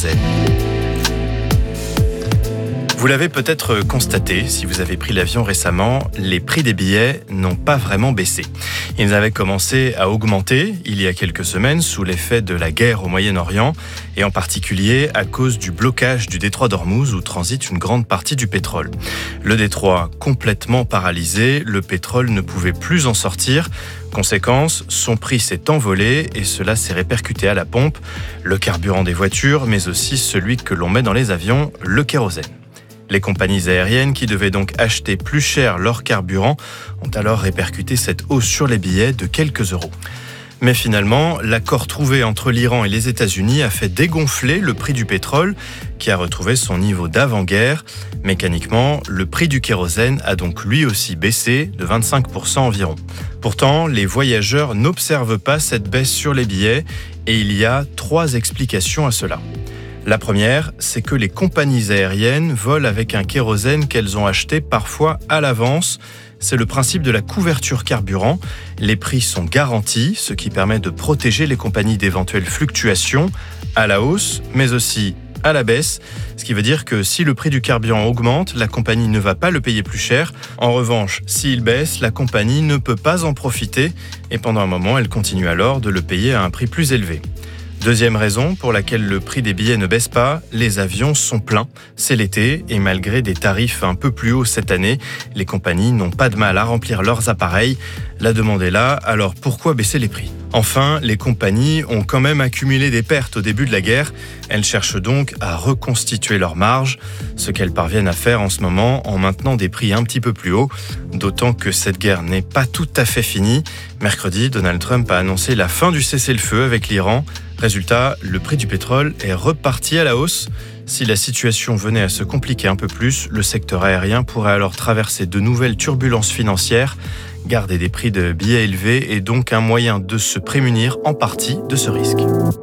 Vous l'avez peut-être constaté, si vous avez pris l'avion récemment, les prix des billets n'ont pas vraiment baissé. Ils avaient commencé à augmenter il y a quelques semaines sous l'effet de la guerre au Moyen-Orient et en particulier à cause du blocage du détroit d'Ormuz où transite une grande partie du pétrole. Le détroit complètement paralysé, le pétrole ne pouvait plus en sortir. Conséquence, son prix s'est envolé et cela s'est répercuté à la pompe, le carburant des voitures, mais aussi celui que l'on met dans les avions, le kérosène. Les compagnies aériennes qui devaient donc acheter plus cher leur carburant ont alors répercuté cette hausse sur les billets de quelques euros. Mais finalement, l'accord trouvé entre l'Iran et les États-Unis a fait dégonfler le prix du pétrole qui a retrouvé son niveau d'avant-guerre. Mécaniquement, le prix du kérosène a donc lui aussi baissé de 25% environ. Pourtant, les voyageurs n'observent pas cette baisse sur les billets et il y a 3 explications à cela. La première, c'est que les compagnies aériennes volent avec un kérosène qu'elles ont acheté parfois à l'avance. C'est le principe de la couverture carburant. Les prix sont garantis, ce qui permet de protéger les compagnies d'éventuelles fluctuations à la hausse, mais aussi à la baisse. Ce qui veut dire que si le prix du carburant augmente, la compagnie ne va pas le payer plus cher. En revanche, s'il baisse, la compagnie ne peut pas en profiter et pendant un moment, elle continue alors de le payer à un prix plus élevé. Deuxième raison pour laquelle le prix des billets ne baisse pas, les avions sont pleins. C'est l'été et malgré des tarifs un peu plus hauts cette année, les compagnies n'ont pas de mal à remplir leurs appareils. La demande est là, alors pourquoi baisser les prix ? Enfin, les compagnies ont quand même accumulé des pertes au début de la guerre. Elles cherchent donc à reconstituer leurs marges, ce qu'elles parviennent à faire en ce moment en maintenant des prix un petit peu plus hauts, d'autant que cette guerre n'est pas tout à fait finie. Mercredi, Donald Trump a annoncé la fin du cessez-le-feu avec l'Iran. Résultat, le prix du pétrole est reparti à la hausse. Si la situation venait à se compliquer un peu plus, le secteur aérien pourrait alors traverser de nouvelles turbulences financières. Garder des prix de billets élevés est donc un moyen de se prémunir en partie de ce risque.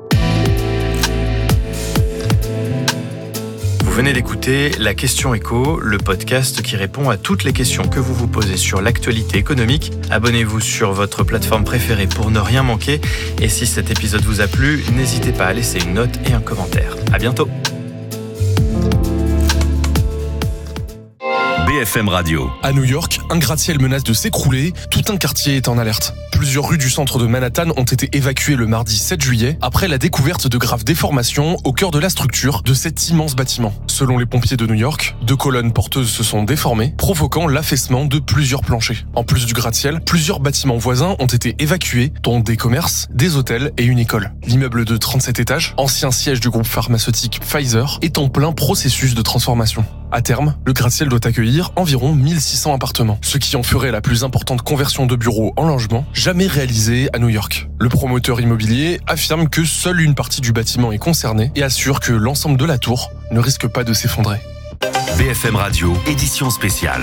Vous venez d'écouter La Question Éco, le podcast qui répond à toutes les questions que vous vous posez sur l'actualité économique. Abonnez-vous sur votre plateforme préférée pour ne rien manquer. Et si cet épisode vous a plu, n'hésitez pas à laisser une note et un commentaire. À bientôt. BFM Radio. À New York, un gratte-ciel menace de s'écrouler, tout un quartier est en alerte. Plusieurs rues du centre de Manhattan ont été évacuées le mardi 7 juillet après la découverte de graves déformations au cœur de la structure de cet immense bâtiment. Selon les pompiers de New York, 2 colonnes porteuses se sont déformées, provoquant l'affaissement de plusieurs planchers. En plus du gratte-ciel, plusieurs bâtiments voisins ont été évacués, dont des commerces, des hôtels et une école. L'immeuble de 37 étages, ancien siège du groupe pharmaceutique Pfizer, est en plein processus de transformation. À terme, le gratte-ciel doit accueillir environ 1600 appartements, ce qui en ferait la plus importante conversion de bureaux en logement jamais réalisée à New York. Le promoteur immobilier affirme que seule une partie du bâtiment est concernée et assure que l'ensemble de la tour ne risque pas de s'effondrer. BFM Radio, édition spéciale.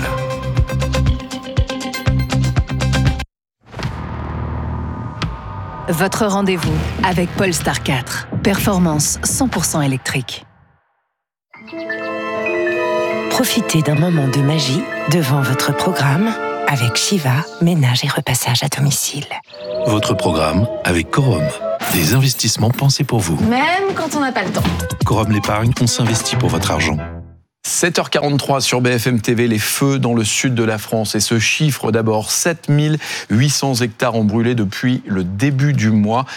Votre rendez-vous avec Polestar 4. Performance 100% électrique. Profitez d'un moment de magie devant votre programme avec Shiva, ménage et repassage à domicile. Votre programme avec Corum. Des investissements pensés pour vous. Même quand on n'a pas le temps. Corum l'épargne, on s'investit pour votre argent. 7h43 sur BFM TV, les feux dans le sud de la France. Et ce chiffre d'abord, 7800 hectares ont brûlé depuis le début du mois.